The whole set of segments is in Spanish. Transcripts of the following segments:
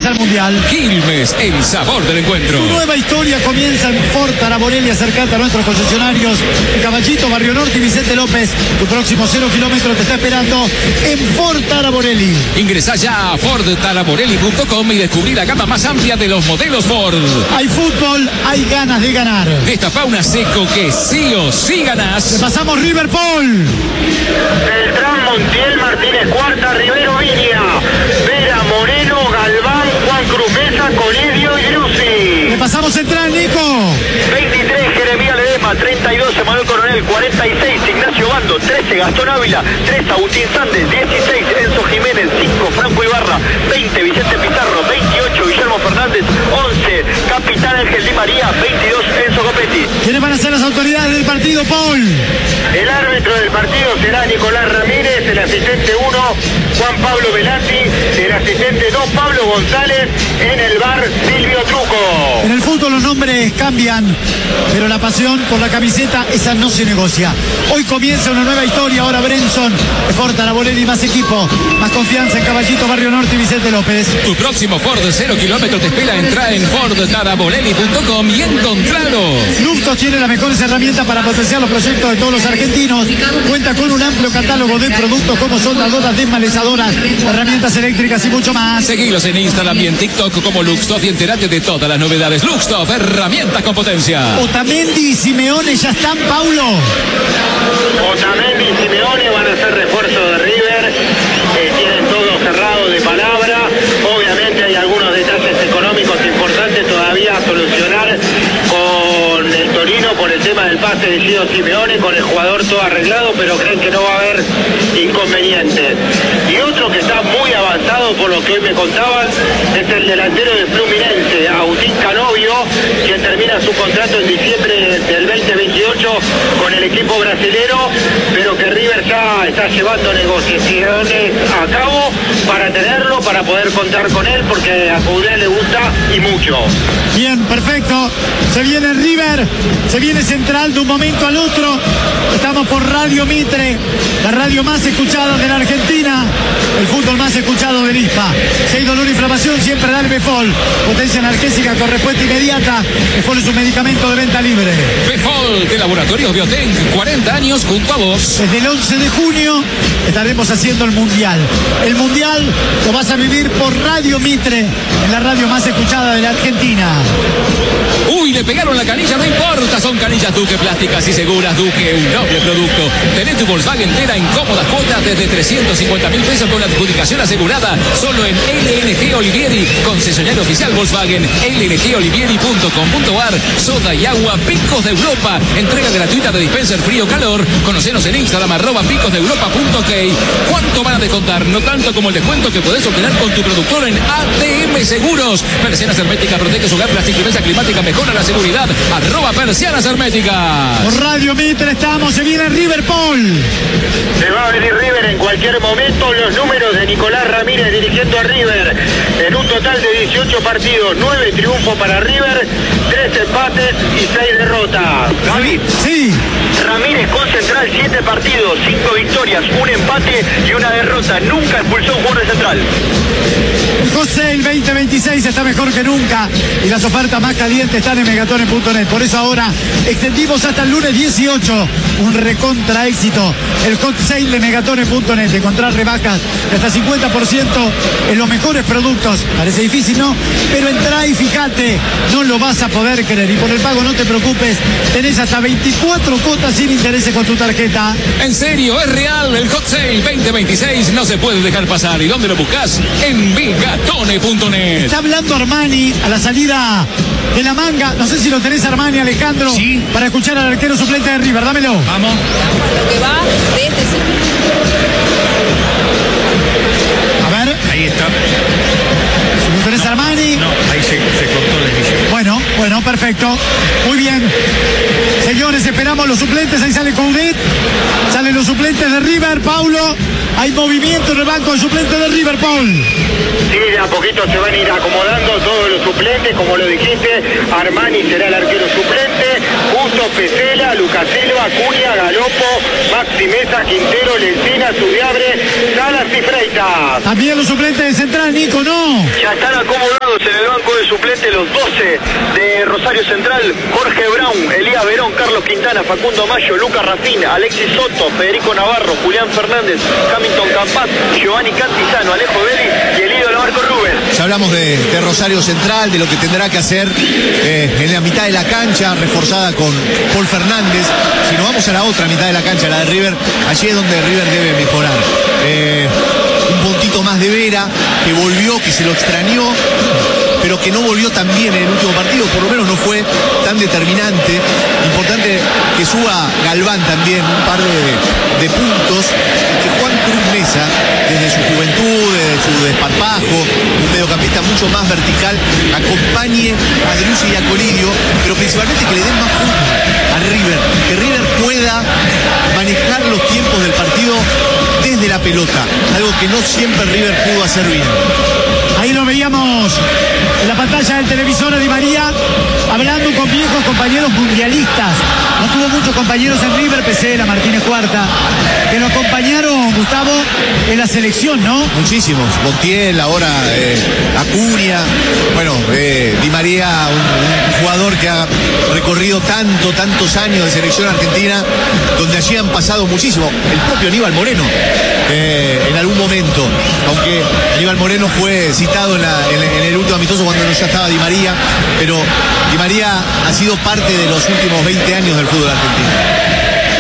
al Mundial. Quilmes, el sabor del encuentro. Tu nueva historia comienza en Ford Taraborelli. Acércate a nuestros concesionarios en Caballito, Barrio Norte y Vicente López. Tu próximo 0 kilómetros te está esperando en Ford Taraborelli. Ingresá ya a fordtaraborelli.com y descubrí la gama más amplia de los modelos Ford. Hay fútbol, hay ganas de ganar. Destapá una seco que sí o sí ganás. Le pasamos River Paul. Beltrán, Montiel, Martínez Cuarta, Rivero, Viña, Vera, Moreno, Galván, Juan Cruz Mesa, Colidio y Lucy. Le pasamos central, Nico. 23, Jeremías Ledesma, 32, Emanuel Coronel, 46, Ignacio Bando, 13, Gastón Ávila, 3, Agustín Sandes, 16, Enzo Jiménez, 5, Franco Ibarra, 20, Vicente Pizarro, 28, Guillermo Fernández, 11, Capitán Ángel Di María, 22, Enzo Copetti. ¿Quiénes van a ser las autoridades del partido, Paul? El árbitro del partido será Nicolás Ramírez, el asistente 1, Juan Pablo Velati, el asistente 2, Pablo González, en el bar Silvio Truco. En el fútbol los nombres cambian, pero la pasión por la camiseta, esa no se negocia. Hoy comienza una nueva historia, ahora Brenson, Ford Taraborelli, más equipo, más confianza en Caballito, Barrio Norte y Vicente López. Tu próximo Ford 0 kilómetros te espera. Entra en fordtaraborelli.com y encontralo. Luftos tiene las mejores herramientas para potenciar los proyectos de todos los argentinos. Cuenta con un amplio catálogo de productos como soldadoras, desmalezadoras, herramientas eléctricas y mucho más. Seguilos en Instagram y en TikTok como Luxtoff y entérate de todas las novedades. Luxtoff, herramientas con potencia. Otamendi y Simeone ya están, Paulo. Otamendi y Simeone van a ser refuerzo de River. Tienen todo cerrado de palabra. Obviamente hay algunos detalles económicos importantes todavía a solucionar con el Torino por el tema del pase de Gio Simeone, con el jugador todo arreglado, pero creen que no va a haber inconvenientes. Y otro que está muy avanzado, por lo que hoy me contaban, es el delantero de Fluminense, Agustín Canovio, quien termina su contrato en diciembre del 2028 con el equipo brasilero, pero que River ya está llevando negociaciones a cabo para tenerlo, para poder contar con él, porque a Coudet le gusta y mucho. Bien, perfecto. Se viene River, se viene Central de un momento al otro. Estamos por Radio Mitre, la radio más escuchada de la Argentina, el fútbol más escuchado de Lispa. Si hay dolor e inflamación, siempre dale Befol. Potencia analgésica con respuesta inmediata. Befol es un medicamento de venta libre. Befol de Laboratorios Biotech, 40 años junto a vos. Desde el 11 de junio estaremos haciendo el Mundial. El Mundial lo vas a vivir por Radio Mitre, en la radio más escuchada de la Argentina. Uy, le pegaron la canilla, no importa, son canillas Duque plásticas y seguras. Duque, un noble producto. Tenés tu Volkswagen entera en cómodas cuotas desde 350.000 pesos con la adjudicación asegurada, solo en LNG Olivieri, concesionario oficial Volkswagen, lngolivieri.com.ar. Soda y agua Picos de Europa, entrega gratuita de dispenser frío-calor. Conocenos en Instagram @picosdeeuropa.ok. ¿Cuánto van a descontar? No tanto como el descuento que podés obtener con tu productor en ATM Seguros. Persianas Herméticas, protege su hogar, plástico y mesa climática, mejora la seguridad. @Persianas Herméticas. Por Radio Mitre estamos, se viene River Paul. Se va a venir River en cualquier momento. Los números de Nicolás Ramírez dirigiendo a River en un total de 18 partidos, 9 triunfos para River, 3 empates y 6 derrotas. David. Sí. Ramírez con Central, 7 partidos, 5 victorias, 1 empate y 1 derrota. Nunca expulsó un jugador de Central. José, el 2026 está mejor que nunca y las ofertas más calientes están en megatone.net. Por eso ahora extendimos hasta el lunes 18 un recontra éxito. El hot sale de megatone.net. Encontrar rebajas de hasta 50% en los mejores productos. Parece difícil, ¿no? Pero entra y fíjate, no lo vas a poder creer. Y por el pago no te preocupes, tenés hasta 24 cuotas sin intereses con tu tarjeta. En serio, es real, el hot sale 2026 no se puede dejar pasar. ¿Y dónde lo buscas? En megatone.net. Está hablando Armani a la salida de la manga. No sé si lo tenés, Armani, Alejandro, sí, para escuchar al arquero suplente de River. Dámelo. Vamos. Lo que va de este A ver. Ahí está. Si no tenés, Armani. No, ahí se cortó la emisión. Bueno, perfecto. Muy bien. Señores, esperamos los suplentes. Ahí sale Coudet. Salen los suplentes de River. Paulo, hay movimiento en el banco de suplentes de River, Paul. Sí, de a poquito se van a ir acomodando todos los suplentes, como lo dijiste. Armani será el arquero suplente, Justo, Pesela, Lucas Silva, Cunha, Galopo, Maxi Mesa, Quintero, Lencina, Subiabre, Salas y Freitas. También los suplentes de Central, Nico, ¿no? Ya están acomodados en el banco de suplentes los 12 de Rosario Central: Jorge Brown, Elías Verón, Carlos Quintana, Facundo Mayo, Lucas Rafín, Alexis Soto, Federico Navarro, Julián Fernández, Hamilton Campat, Giovanni Cantizano, Alejo Vélez y el ídolo Marco Rubén. Ya hablamos de Rosario Central, de lo que tendrá que hacer en la mitad de la cancha, reforzada con Paul Fernández. Si nos vamos a la otra mitad de la cancha, la de River, allí es donde River debe mejorar. Un puntito más de Vera, que volvió, que se lo extrañó, pero que no volvió tan bien en el último partido, por lo menos no fue tan determinante. Importante que suba Galván también un par de puntos, que Juan Cruz Mesa, desde su juventud, desde su desparpajo, un mediocampista mucho más vertical, acompañe a Driussi y a Colidio, pero principalmente que le den más fútbol a River, que River pueda manejar los tiempos del partido desde la pelota, algo que no siempre River pudo hacer bien. Ahí lo veíamos en la pantalla del televisor de Di María, hablando con viejos compañeros mundialistas. No tuvo muchos compañeros en River, Pesela, Martínez Cuarta, que lo acompañaron, Gustavo, en la selección, ¿no? Muchísimos. Montiel, ahora Acuña. Bueno, Di María, un jugador que ha recorrido tantos años de selección argentina, donde allí han pasado muchísimo. El propio Aníbal Moreno, en algún momento, aunque Aníbal Moreno fue citado en el último amistoso cuando ya estaba Di María, pero Di María ha sido parte de los últimos 20 años del fútbol argentino.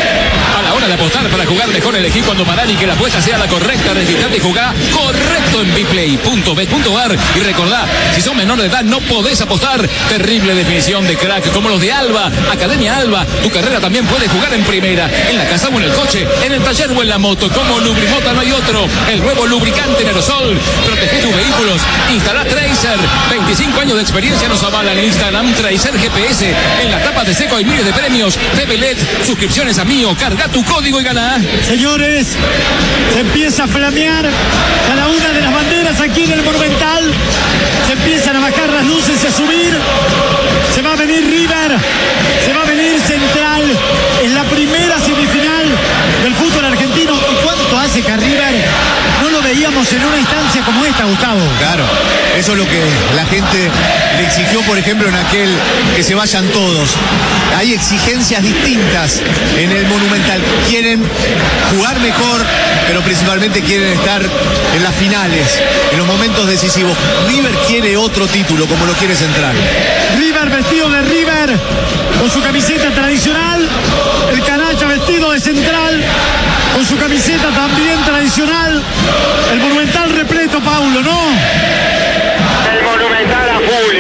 A la hora de apostar para jugar mejor, elegí cuando Marani que la apuesta sea la correcta. Registrate y jugá correcto en bplay.bet.ar. Y recordá, si sos menor de edad no podés apostar. Terrible definición de crack como los de Alba, Academia Alba. Tu carrera también puede jugar en primera, en la casa o en el coche, en el taller o en la moto. Como Lubrimota no hay otro. El nuevo lubricante en aerosol. Protege tus vehículos. Instala Tracer. 25 años de experiencia nos avalan. Instagram Tracer GPS. En las tapas de seco hay miles de premios. TV LED, suscripciones a Mío. Carga tu código y gana. Señores, se empieza a flamear cada una de las banderas aquí en el Monumental. Se empiezan a bajar las luces y a subir. Se va a venir River, se va a venir Central. Es la primera semifinal del fútbol argentino. ¿Y cuánto hace que a River no lo veíamos en una instancia como esta, Gustavo? Claro, eso es lo que la gente le exigió, por ejemplo, en aquel que se vayan todos. Hay exigencias distintas en el Monumental. Quieren jugar mejor, pero principalmente quieren estar en las finales, en los momentos decisivos. River quiere otro título, como lo quiere Central. River vestido de River, con su camiseta tradicional. El Canalla vestido de Central, con su camiseta también tradicional. El Monumental repleto, Paulo, ¿no? El Monumental a full,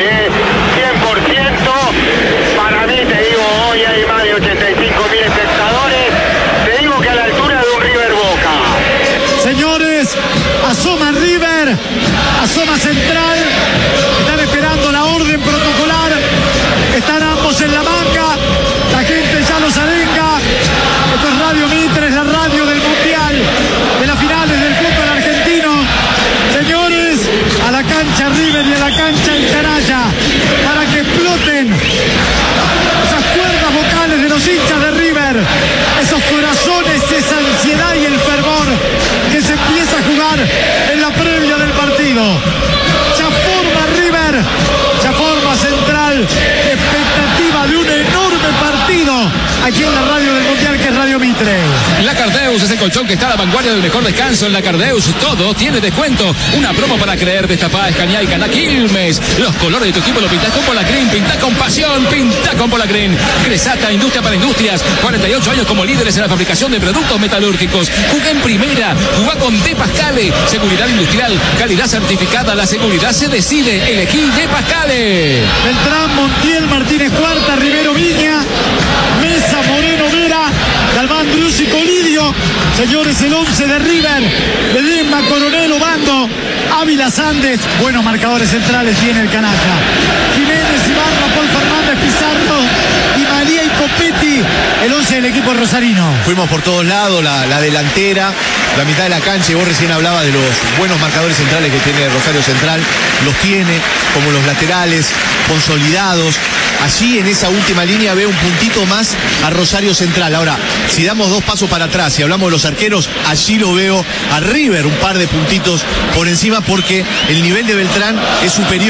100%. Para mí, te digo, hoy hay más de 85.000 espectadores. Te digo que a la altura de un River Boca. Señores, asoma River, asoma Central. Están esperando la orden protocolar. Están ambos en la banca. La gente ya los arenga. Esto es Radio Mitre, es la radio del Mundial, de las finales del fútbol argentino. Señores, a la cancha River y a la cancha el Canalla, para que exploten esas cuerdas vocales de los hinchas de River, esos corazones, esa ansiedad y el fervor que se empieza a jugar en la previa del partido. Ya forma River, ya forma Central, expectativa de un enorme partido aquí en la radio del Mundial, que es Radio Mitre. La Cardeus es el colchón que está a la vanguardia del mejor descanso. En la Cardeus todo tiene descuento. Una promo para creer, destapá, escaneá y ganá Quilmes. Los colores de tu equipo lo pintás con Polacrin, pintá con pasión, pintá con Polacrin. Cresata, industria para industrias, 48 años como líderes en la fabricación de productos metalúrgicos. Jugá en primera, jugá con De Pascale. Seguridad industrial, calidad certificada, la seguridad se decide. Elegí De Pascale. Beltrán, Montiel, Martínez Cuarta, Rivero Viña, Mesa, Moreno, Vera, Galván, Driussi, Colidio. Señores, el 11 de River, Ledesma, Coronel, Obando, Ávila, Sandes. Buenos marcadores centrales tiene el Canalla. Jiménez, Ibarra, Paul Fernández, Pizarro, Di María y Copetti. El 11 del equipo rosarino. Fuimos por todos lados, la delantera, la mitad de la cancha, y vos recién hablabas de los buenos marcadores centrales que tiene Rosario Central. Los tiene, como los laterales, consolidados. Allí en esa última línea veo un puntito más a Rosario Central. Ahora, si damos dos pasos para atrás y hablamos de los arqueros, allí lo veo a River un par de puntitos por encima, porque el nivel de Beltrán es superior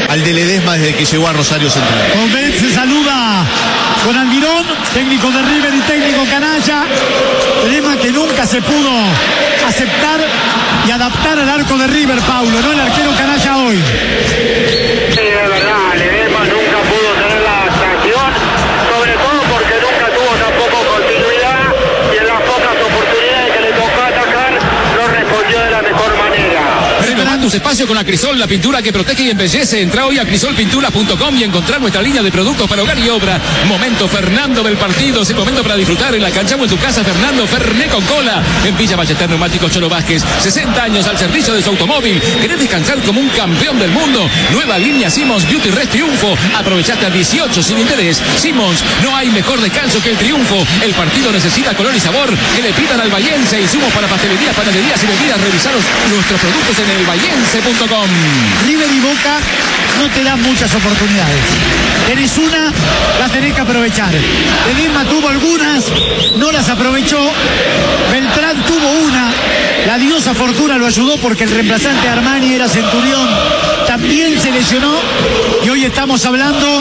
al de Ledesma desde que llegó a Rosario Central. Convent se saluda con Almirón, técnico de River y técnico canalla. Ledesma que nunca se pudo aceptar y adaptar al arco de River, Paulo, ¿no? El arquero canalla hoy. Sí, de verdad, Ledesma nunca pudo tener la adaptación, sobre todo porque nunca tuvo tampoco continuidad y en las pocas oportunidades que le tocó atacar no respondió de la mejor manera. Renová tus espacios con Acrisol, la pintura que protege y embellece. Entra hoy a acrisolpintura.com y encontrar nuestra línea de productos para hogar y obra. Momento Fernando del partido, es el momento para disfrutar en la cancha o en tu casa. Fernando Ferné con cola. En Villa Ballester Neumáticos Cholo Vázquez, 60 años al servicio de su automóvil. ¿Querés descansar como un campeón del mundo? Nueva línea Simmons Beauty Rest Triunfo. Aprovechaste a 18 sin interés. Simmons, no hay mejor descanso que el triunfo. El partido necesita color y sabor. Que le pidan al Bahiense. Insumos para pastelerías, panaderías y bebidas. Revisaros nuestros productos en elbahiense.com. River y Boca no te dan muchas oportunidades. Tenés una, la tenés que aprovechar. Ledesma tuvo algunas, no las aprovechó. Beltrán tuvo una, la diosa Fortuna lo ayudó porque el reemplazante de Armani era Centurión, también se lesionó. Y hoy estamos hablando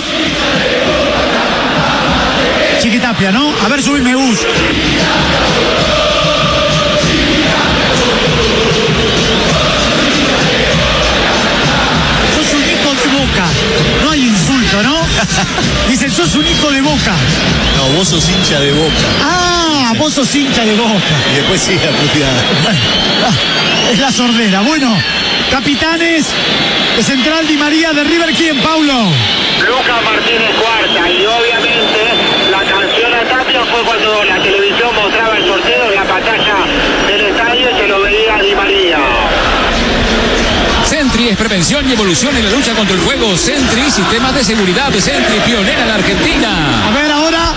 Chiquitapia, ¿no? A ver, subime bus. No hay insulto, ¿no? Dicen, sos un hijo de Boca. No, vos sos hincha de Boca. Ah, vos sos hincha de Boca. Y después sigue apropiada. Es la sordera. Bueno, capitanes de Central, Di María, de River, ¿quién, Paulo? Lucas Martínez cuarta, y obviamente la canción a Tapia fue cuando la televisión mostraba el sorteo en la pantalla del estadio y se lo veía Di María. Sentry es prevención y evolución en la lucha contra el fuego. Sentry, sistemas de seguridad de Sentry, pionera en la Argentina. A ver ahora.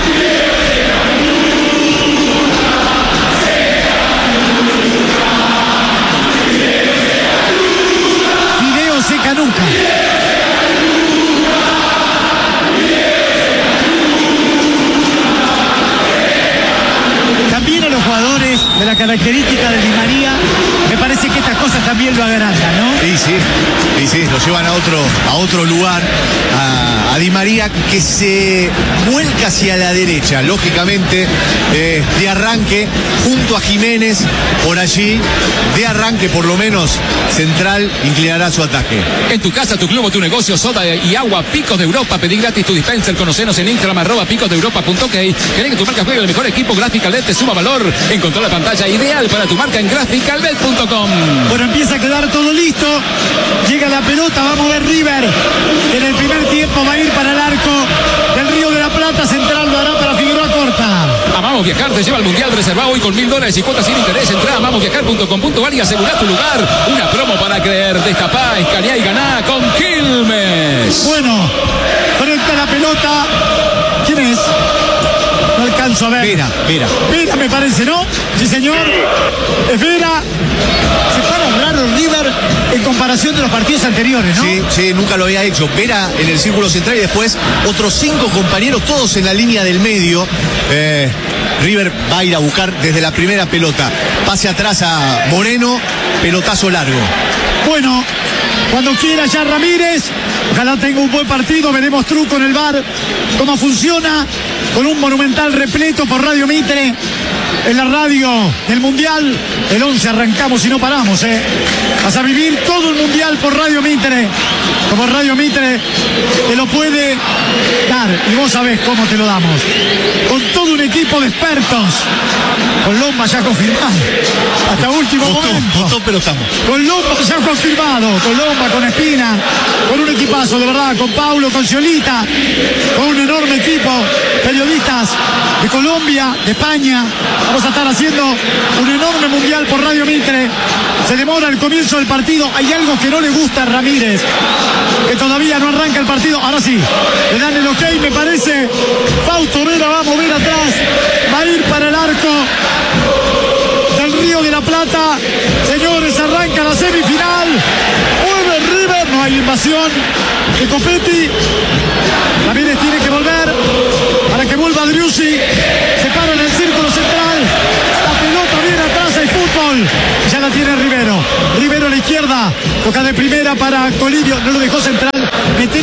Video seca nunca. También a los jugadores de la característica de Di María, me parece que estas cosas también lo agrandan, ¿no? Sí, lo llevan a otro lugar, a Di María, que se vuelca hacia la derecha, lógicamente, de arranque, junto a Jiménez, por allí, de arranque por lo menos, Central inclinará su ataque. En tu casa, tu club o tu negocio, soda y agua, Picos de Europa, pedí gratis tu dispenser, conocenos en Instagram, @picosdeeuropa.ok. ¿Querés que tu marca juegue el mejor equipo? Graphical LED te suma valor. Encontrá la pantalla ideal para tu marca en graphicalbet.com. Bueno, empieza a quedar todo listo. Llega la pelota, va a mover River. En el primer tiempo va a ir para el arco del Río de la Plata. Central lo hará para Figueroa Corta. Amamos Viajar te lleva al Mundial reservado hoy con $1000 y cuotas sin interés. Entrá a amamosviajar.com.ar y asegurá tu lugar. Una promo para creer. Destapá, escaneá y ganá con Quilmes. Bueno, frente a la pelota. ¿Quién es? No alcanzo a ver. Vera me parece, ¿no? Sí, señor. Es Vera. Se para raro River en comparación de los partidos anteriores, ¿no? Sí, nunca lo había hecho. Vera en el círculo central y después otros 5 compañeros, todos en la línea del medio. River va a ir a buscar desde la primera pelota. Pase atrás a Moreno, pelotazo largo. Bueno, cuando quiera ya Ramírez. Ojalá tenga un buen partido. Veremos truco en el VAR. Cómo funciona. Con un Monumental repleto por Radio Mitre. En la radio del Mundial. El 11 arrancamos y no paramos, ¿eh? Vas a vivir todo el Mundial por Radio Mitre. Como Radio Mitre te lo puede dar. Y vos sabés cómo te lo damos. Con todo un equipo de expertos. Con Lomba ya confirmado. Hasta último momento. Pero estamos. Con Lomba ya confirmado. Con Lomba, con Espina. Con un equipazo, de verdad. Con Paulo, con Ciolita. Con un enorme equipo. Periodistas de Colombia, de España. Vamos a estar haciendo un enorme Mundial por Radio Mitre. Se demora el comienzo del partido. Hay algo que no le gusta a Ramírez, que todavía no arranca el partido. Ahora sí, le dan el ok, me parece. Fausto Vera va a mover atrás. Va a ir para el arco del Río de la Plata. Señores, arranca la semifinal. Mueve River. No hay invasión de Copetti. Ramírez tiene que volver para que vuelva Driussi. Se para en el círculo central. La pelota viene atrás, hay fútbol. Ya la tiene Rivero. Rivero a la izquierda. Toca de primera para Colibio. No lo dejó central.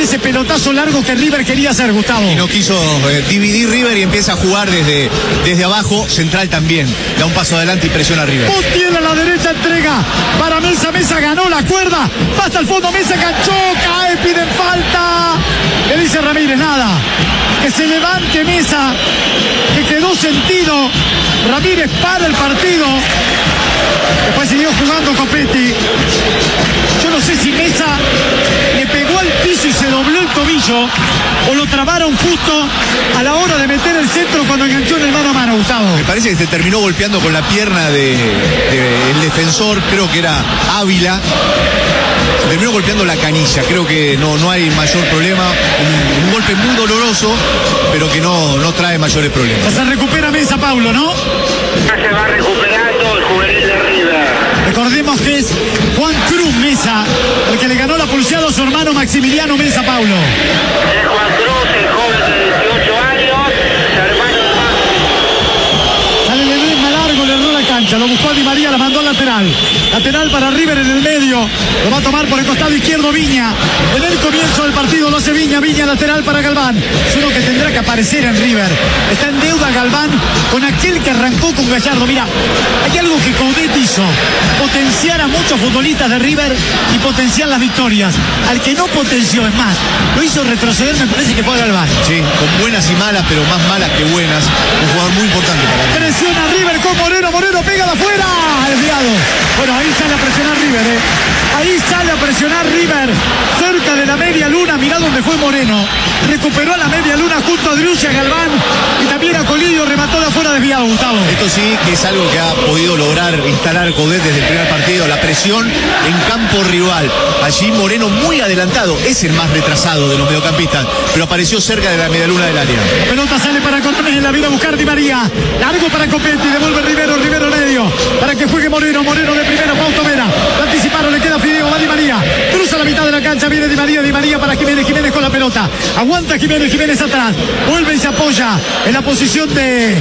ese pelotazo largo que River quería hacer, Gustavo. Y no quiso dividir River y empieza a jugar desde abajo. Central también da un paso adelante y presiona a River. Montiel a la derecha, entrega para Mesa. Mesa ganó la cuerda, va hasta el fondo. Mesa enganchó, cae, piden falta. Le dice Ramírez, nada, que se levante Mesa, que quedó sentido. Ramírez para el partido. Después siguió jugando Copetti. Yo no sé si Mesa le pegó al piso y se dobló el tobillo o lo trabaron justo a la hora de meter el centro cuando enganchó en el mano a mano, Gustavo. Me parece que se terminó golpeando con la pierna del defensor, creo que era Ávila. Se terminó golpeando la canilla, creo que no hay mayor problema. Un golpe muy doloroso, pero que no trae mayores problemas. Se recupera Mesa, Paulo, ¿no? Ya se va recuperando el juvenil de River. Recordemos que es Juan Cruz Mesa, el que le ganó la pulseada a su hermano Maximiliano Mesa, Paulo. Es Juan Cruz, el joven de 18 años, hermano de Maxi. Sale Ledesma largo, le erró la cancha, lo buscó a Di María, la mandó al lateral. Lateral para River en el medio, lo va a tomar por el costado izquierdo Viña. En el comienzo del partido lo hace Viña, Viña lateral para Galván. Es uno que tendrá que aparecer en River. Está en deuda Galván con aquel que arrancó con Gallardo. Mira, hay algo que Coudet hizo, potenciar a muchos futbolistas de River y potenciar las victorias. Al que no potenció, es más, lo hizo retroceder, me parece que fue a Galván. Sí, con buenas y malas, pero más malas que buenas. Un jugador muy importante para River. Presiona River con Moreno, Moreno pega de afuera, desviado. Bueno, ahí sale a presionar River, Ahí sale a presionar River, cerca de la media luna. Mirá dónde fue Moreno. Recuperó a la media luna junto a Driussi, a Galván y también a Colidio, remató de afuera desviado, Gustavo. Esto sí que es algo que ha podido lograr instalar Coudet desde el primer partido, la presión en campo rival. Allí Moreno muy adelantado, es el más retrasado de los mediocampistas, pero apareció cerca de la media luna del área. La pelota sale para Coronel, la viene a buscar Di María. Largo para Copetti, devuelve Rivero medio, para que juegue Moreno de primera, Fausto Vera. Lo anticiparon, le queda Fideo, va Di María. Cruza la mitad de la cancha, viene Di María para Jiménez con la pelota. Aguanta Jiménez atrás. Vuelve y se apoya en la posición de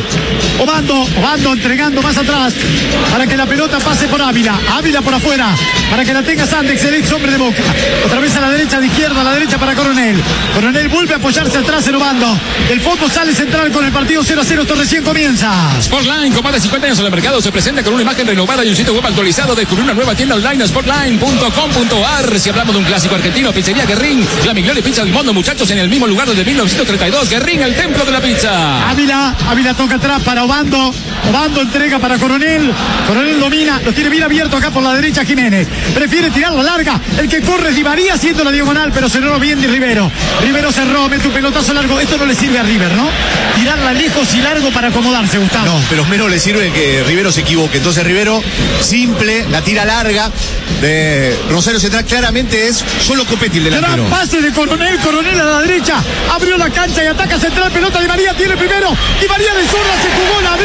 Obando entregando más atrás para que la pelota pase por Ávila por afuera, para que la tenga Sandex, el ex hombre de Boca. Otra vez a la derecha, de izquierda a la derecha para Coronel vuelve a apoyarse atrás en Obando. Del fondo sale Central con el partido 0-0, esto recién comienza. Sportline, con más de 50 años en el mercado, se presenta con una imagen renovada y un sitio web actualizado. Descubrir una nueva tienda online, sportline.com.ar. Si hablamos de un clásico argentino, Pizzería Guerrín, la mejor pizza del mundo, muchachos, en el mismo lugar desde 1932. Guerrín, el templo de la pizza. Ávila toca atrás para Obando entrega para Coronel domina, lo tiene bien abierto acá por la derecha Jiménez, prefiere tirar la larga, el que corre es Di María haciendo la diagonal, pero cerró bien de Rivero cerró, mete un pelotazo largo. Esto no le sirve a River, ¿no? Tirarla lejos y largo para acomodarse, Gustavo. No, pero menos le sirve que Rivero se equivoque. Entonces Rivero, simple, la tira larga de Rosario Central, claramente es solo Copetti el delantero. Gran pase de Coronel a la derecha, abrió la cancha y ataca Central, pelota Di María, tiene primero, Di María de zurda, se jugó la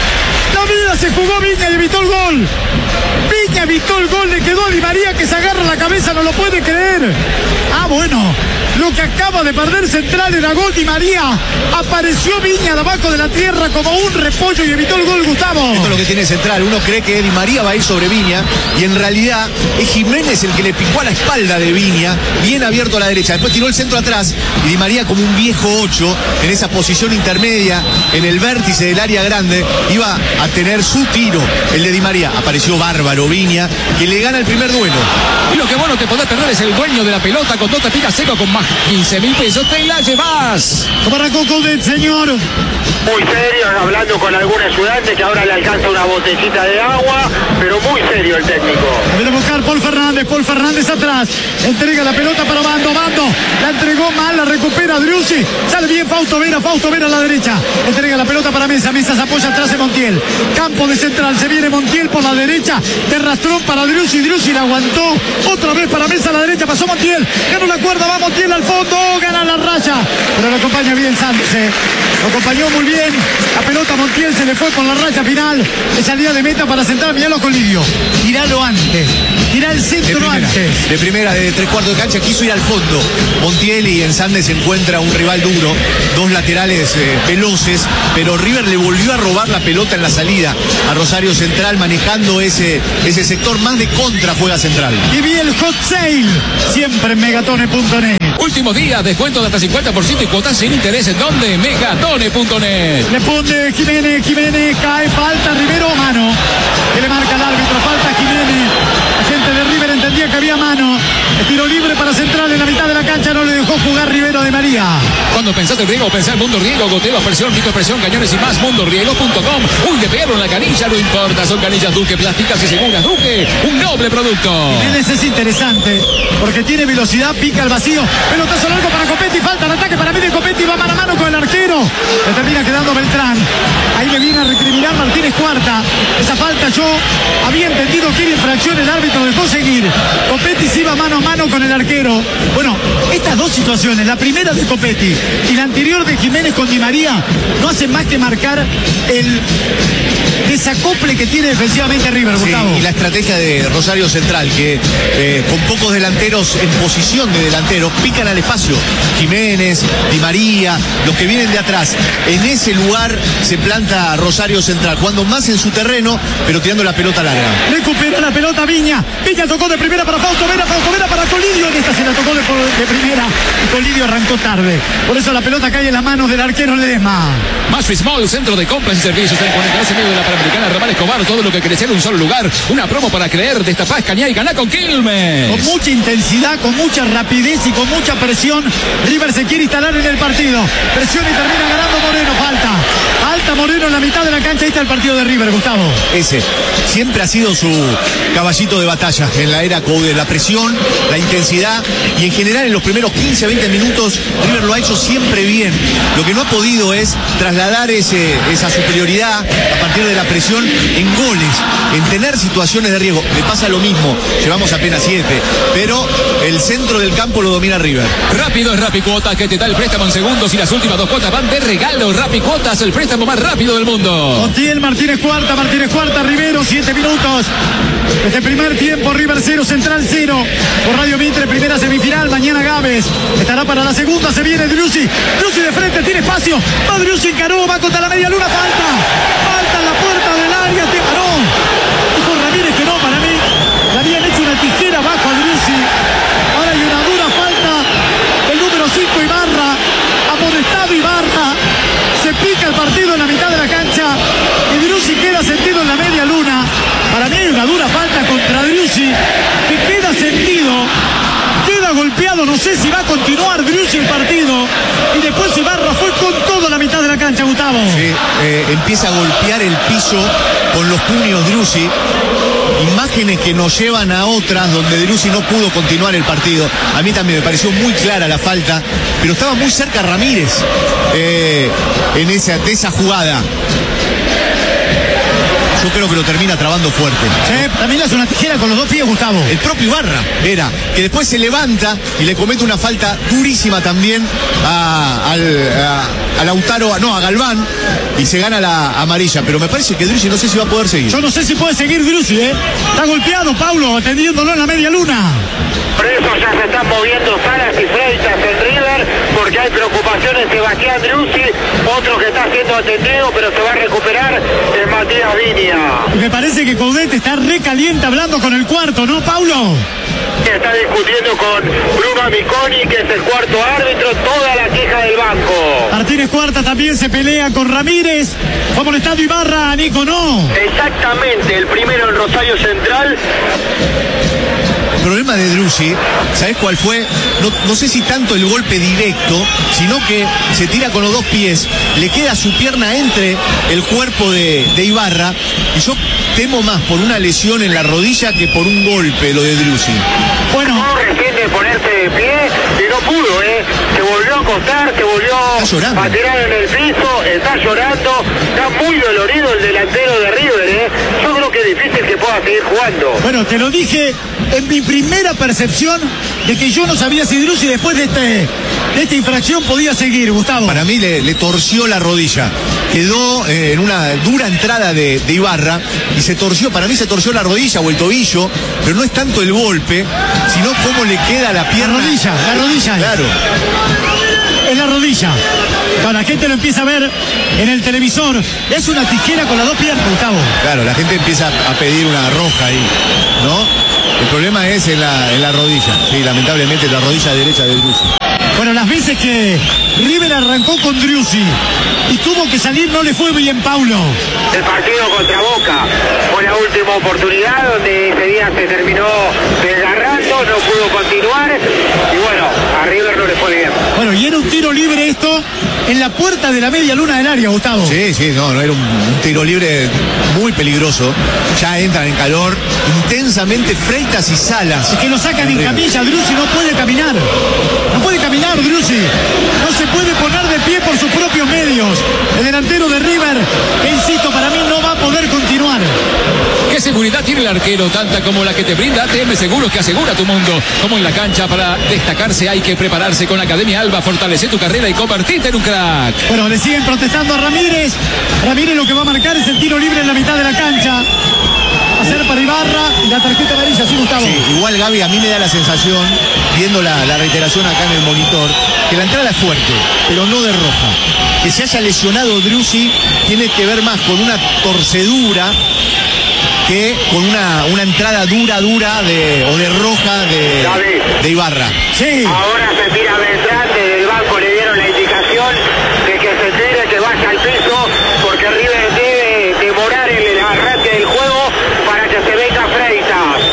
vida se jugó Viña y evitó el gol. Viña evitó el gol, le quedó a Di María que se agarra la cabeza, no lo puede creer. Bueno, lo que acaba de perder Central era gol. Di María, apareció Viña de abajo de la tierra como un repollo y evitó el gol, Gustavo. Esto es lo que tiene Central, uno cree que Di María va a ir sobre Viña y en realidad es Jiménez el que le picó a la espalda de Viña, bien abierto a la derecha, después tiró el centro atrás y Di María, como un viejo 8 en esa posición intermedia, en el vértice del área grande, iba a tener su tiro, el de Di María. Apareció bárbaro Viña, que le gana el primer duelo. Y lo que bueno te podés perder es el dueño de la pelota. Con dos te pica seco con más 15.000 pesos, te la llevas. ¿Cómo arrancó Coudet, señor? Muy serio, hablando con algún ayudante que ahora le alcanza una botellita de agua, pero muy serio el técnico. Viene a buscar Paul Fernández atrás, entrega la pelota para Obando, la entregó mal, la recupera Driussi, sale bien Fausto Vera a la derecha, entrega la pelota para Mesa se apoya atrás de Montiel, campo de Central, se viene Montiel por la derecha, de rastrón para Driussi la aguantó, otra vez para Mesa a la derecha, pasó Montiel, ganó la cuerda, va Montiel al fondo, gana la raya, pero lo acompaña bien Sánchez, lo acompañó muy bien, la pelota Montiel se le fue por la raya final, de salida de meta para Central, miralo con Lidio, tiralo antes, tira el centro antes. De primera, de 3/4 de cancha, quiso ir al fondo Montiel y en Sandes se encuentra un rival duro, dos laterales veloces, pero River le volvió a robar la pelota en la salida a Rosario Central, manejando ese sector más de contra, juega Central. Y vi el hot sale, siempre en megatone.net. Últimos días, descuento de hasta 50% y cuotas sin interés. ¿En dónde? Megatone.net. Le pone Jiménez, cae, falta, Rivero, mano. Que le marca el árbitro, falta Jiménez. La gente de River entendía que había mano. El tiro libre para Central en la mitad de la cancha, no le dejó jugar Rivero de María. Cuando pensaste en riego, pensá en Mundo Riego, goteo, presión, micropresión, cañones y más. MundoRiego.com. Uy, le pegaron la canilla, no importa, son canillas Duque, plásticas y seguras. Duque, un noble producto. Jiménez es interesante porque tiene velocidad, pica al vacío. Pelotazo largo para Copetti, falta el ataque para mí de Copetti, va mano a mano con el arquero. Le termina quedando Beltrán. Ahí le viene a recriminar Martínez Cuarta. Esa falta yo había entendido que era infracción, el árbitro dejó seguir. Copetti se iba mano a mano con el arquero. Bueno, estas dos situaciones, la primera de Copetti y la anterior de Jiménez con Di María, no hacen más que marcar el desacople que tiene defensivamente River, Gustavo. Sí, y la estrategia de Rosario Central, que con pocos delanteros en posición de delanteros, pican al espacio. Jiménez, Di María, los que vienen de atrás. En ese lugar se planta Rosario Central, jugando más en su terreno, pero tirando la pelota larga. Recupera la pelota Viña. Viña tocó de primera para Fausto Vera para Colidio. En esta se la tocó de primera y Colidio arrancó tarde. Por eso la pelota cae en las manos del arquero Ledesma. Más Small, centro de compras y servicios en 42 medio de la Panamericana Ramal Escobar. Todo lo que querés en un solo lugar. Una promo para creer, destapás, cañá y ganá con Quilmes. Con mucha intensidad, con mucha rapidez y con mucha presión, River se quiere instalar en el partido. Presión y termina ganando Moreno. Falta Moreno en la mitad de la cancha. Ahí está el partido de River, Gustavo. Ese siempre ha sido su caballito de batalla en la era Coudet. La presión, la intensidad y en general en los primeros 15-20 minutos River lo ha hecho siempre bien. Lo que no ha podido es trasladar esa superioridad a partir de la presión en goles, en tener situaciones de riesgo. Le pasa lo mismo, llevamos apenas 7, pero el centro del campo lo domina River. Rápido es Rapicuotas, que te da el préstamo en segundos y las últimas 2 cuotas van de regalo. Rapicuotas, el préstamo más rápido del mundo. Montiel, Martínez Cuarta, Rivero, 7 minutos. Desde el primer tiempo, River 0, Central 0. Por Radio Mitre, primera semifinal. Mañana Gávez estará para la segunda. Se viene Driussi de frente, tiene espacio. Va Driussi, encaró, va contra la media luna. Falta en la puerta del área. Te paró. Dijo Ramírez que no, para mí. Le habían hecho una tijera bajo a Driussi. Ahora hay una dura falta del número 5 Ibarra. Amonestado Ibarra. Se pica el partido en la mitad de la cancha y Driussi queda sentido en la media luna. Para mí hay una dura falta contra Driussi que queda sentido, queda golpeado. No sé si va a continuar Driussi el partido y después Ibarra fue con todo la mitad de la cancha, Gustavo. Sí, empieza a golpear el piso con los puños Driussi. Imágenes que nos llevan a otras donde Driussi no pudo continuar el partido. A mí también me pareció muy clara la falta, pero estaba muy cerca Ramírez de esa jugada. Yo creo que lo termina trabando fuerte. Sí, también hace una tijera con los 2 pies, Gustavo. El propio Ibarra era, que después se levanta y le comete una falta durísima también a Galván y se gana la amarilla. Pero me parece que Driussi no sé si va a poder seguir. Yo no sé si puede seguir Driussi, Está golpeado, Paulo, atendiéndolo en la media luna. Por eso ya se están moviendo Salas y Freitas en River, porque hay preocupaciones. Sebastián Driussi, otro que está siendo atendido, pero se va a recuperar, es Matías Viña. Me parece que Coudet está recaliente hablando con el cuarto, ¿no, Paulo? Está discutiendo con Bruno Amiconi, que es el cuarto árbitro, toda la queja del banco. Martínez Cuarta también se pelea con Ramírez. Fue molestado Ibarra, Nico, ¿no? Exactamente, el primero en Rosario Central. El problema de Driussi, ¿sabés cuál fue? No sé si tanto el golpe directo, sino que se tira con los 2 pies, le queda su pierna entre el cuerpo de Ibarra, y yo temo más por una lesión en la rodilla que por un golpe lo de Driussi. Bueno, Recién de ponerse de pie y no pudo, se volvió a acostar, se volvió a tirar en el piso, está llorando, está muy dolorido el delantero de River, yo creo que es difícil que pueda seguir jugando. bueno, te lo dije en mi primera percepción de que yo no sabía si Driussi después de esta infracción podía seguir, Gustavo. Para mí le torció la rodilla, quedó en una dura entrada de Ibarra y se torció, para mí se torció la rodilla o el tobillo, pero no es tanto el golpe, sino cómo le queda la pierna. La rodilla. Claro. Es la rodilla. Cuando la gente lo empieza a ver en el televisor, es una tijera con las 2 piernas, Gustavo. Claro, la gente empieza a pedir una roja ahí, ¿no? El problema es en la rodilla, sí, lamentablemente la rodilla derecha de Driussi. Bueno, las veces que River arrancó con Driussi y tuvo que salir, no le fue bien, Paulo. El partido contra Boca fue la última oportunidad donde ese día se terminó desgarrando, no pudo continuar y bueno, a River no le fue bien. Bueno, y era un tiro libre esto en la puerta de la media luna del área, Gustavo. Sí, no era un tiro libre muy peligroso. Ya entran en calor intensamente Freitas y Salas. Es que lo sacan en camilla, Driussi no puede caminar. No puede caminar, Driussi. No se puede poner de pie por sus propios medios. El delantero de River, que insisto, para mí no va a poder continuar. ¿Qué seguridad tiene el arquero? Tanta como la que te brinda ATM Seguros, que asegura tu mundo. Como en la cancha, para destacarse hay que prepararse con Academia Alba. Fortalece tu carrera y convertirte en un crack. Bueno, le siguen protestando a Ramírez. Ramírez lo que va a marcar es el tiro libre en la mitad de la cancha. Hacer para Ibarra y la tarjeta amarilla, ¿sí, Gustavo? Sí, igual, Gaby, a mí me da la sensación, viendo la reiteración acá en el monitor, que la entrada es fuerte, pero no de roja. Que se haya lesionado Driussi tiene que ver más con una torcedura que con una entrada dura o de roja de Ibarra. Sí. Ahora se tira Beltrán, desde el banco le dieron la indicación de que se tire, que vaya al piso, porque River debe demorar el arranque del juego para que se venga Freitas.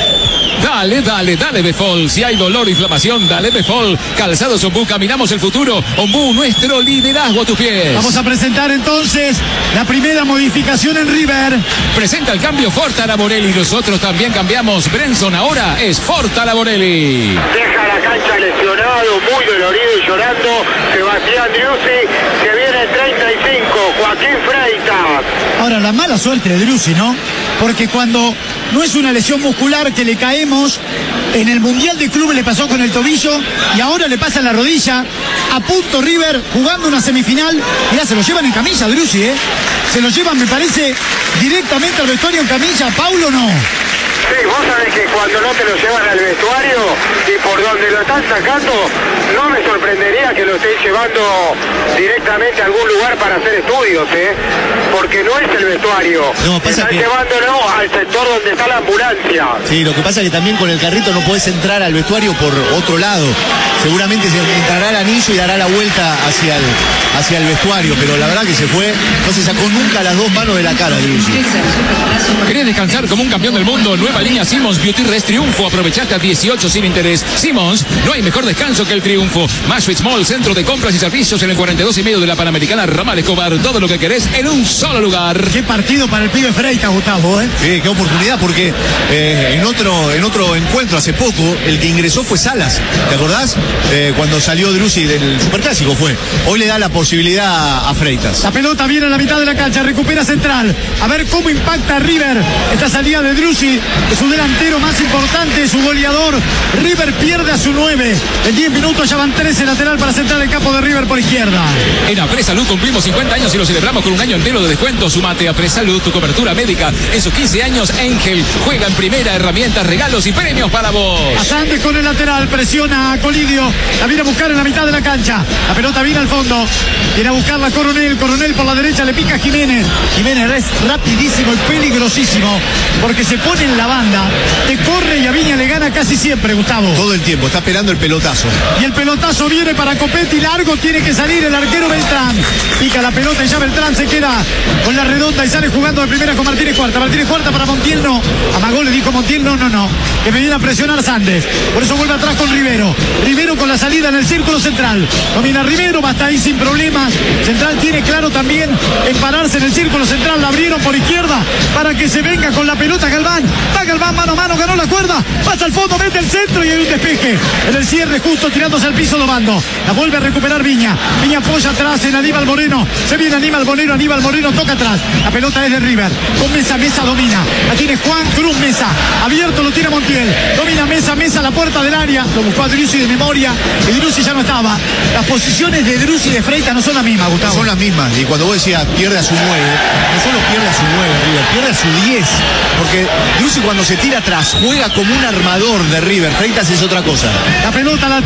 Dale, Befol. Si hay dolor, inflamación, dale Befol. Calzados Ombú, caminamos el futuro. Ombú, nuestro liderazgo a tus pies. Vamos a presentar entonces la primera modificación en River. Presenta el cambio Forta Laborelli. Nosotros también cambiamos. Brenson ahora es Forta Laborelli. Deja la cancha lesionado, muy dolorido y llorando Sebastián Driussi. Se viene el 35, Joaquín Freitas. Ahora, la mala suerte de Driussi, ¿no? Porque cuando no es una lesión muscular que le caemos, en el Mundial de Clubes le pasó con el tobillo y ahora le pasa en la rodilla. A punto River jugando una semifinal. Mirá, se lo llevan en camilla, Driussi, ¿eh? Se lo llevan, me parece, directamente al vestuario en camilla. Paulo, no. Sí, vos sabés que cuando no te lo llevan al vestuario y por donde lo están sacando, no me sorprendería que lo estén llevando directamente a algún lugar para hacer estudios, porque no es el vestuario. No, pasa están que... llevándolo al sector donde está la ambulancia. Sí, lo que pasa es que también con el carrito no podés entrar al vestuario por otro lado. Seguramente se entrará el anillo y dará la vuelta hacia el vestuario, pero la verdad que se fue, no se sacó nunca las dos manos de la cara, Driussi. ¿Querés descansar como un campeón del mundo? Nueva línea Simmons Beauty Rest Triunfo. Aprovechaste a 18 sin interés. Simmons, no hay mejor descanso que el triunfo. Maswitz Mall, centro de compras y servicios en el 42,5 de la Panamericana Ramal Escobar. Todo lo que querés en un solo lugar. Qué partido para el pibe Freitas, Gustavo, ¿eh? Sí, qué oportunidad, porque en otro encuentro hace poco, el que ingresó fue Salas. ¿Te acordás? Cuando salió Driussi del Superclásico fue. Hoy le da la posibilidad a Freitas. La pelota viene a la mitad de la cancha, recupera Central. A ver cómo impacta River esta salida de Driussi, su delantero más importante, su goleador. River pierde a su 9. En 10 minutos ya van 13, lateral para Central, el campo de River por izquierda. En Apresalud cumplimos 50 años y lo celebramos con un año entero de descuento. Sumate a Apresalud, tu cobertura médica. En sus 15 años, Ángel juega en primera, herramientas, regalos y premios para vos. A Sandes con el lateral, presiona a Colidio. La viene a buscar en la mitad de la cancha. La pelota viene al fondo. Viene a buscarla Coronel por la derecha, le pica a Jiménez. Jiménez es rapidísimo y peligrosísimo porque se pone en la banda, te corre y a Viña le gana casi siempre, Gustavo. Todo el tiempo, está esperando el pelotazo. Y el pelotazo viene para Copetti, largo, tiene que salir el arquero Beltrán. Pica la pelota y ya Beltrán se queda con la redonda y sale jugando de primera con Martínez Cuarta. Martínez Cuarta para Montiel, no. Amagó, le dijo Montiel, no, que me viene a presionar Sandes. Por eso vuelve atrás con Rivero. Rivero con la salida en el círculo central. Domina Rivero, va hasta ahí sin problemas. Central tiene claro también en pararse en el círculo central. La abrieron por izquierda para que se venga con la pelota Galván. Va Galván mano a mano, ganó la cuerda. Pasa al fondo, mete el centro y hay un despeje. En el cierre justo tirándose al piso Dobando. La vuelve a recuperar Viña. Viña apoya atrás en Aníbal Moreno. Se viene Aníbal Moreno toca atrás. La pelota es de River. Con Mesa domina. La tiene Juan Cruz Mesa. Abierto lo tira Montiel. Domina Mesa la puerta del área. Lo buscó a Driussi de memoria. Y Driussi ya no estaba. Las posiciones de Driussi y de Freitas no son las mismas, Gustavo. Son las mismas. Y cuando vos decías pierde a su 9, no solo pierde a su 9 River, pierde a su 10. Porque Driussi cuando se tira atrás juega como un armador de River. Freitas es otra cosa. La pelota la tiene Galván.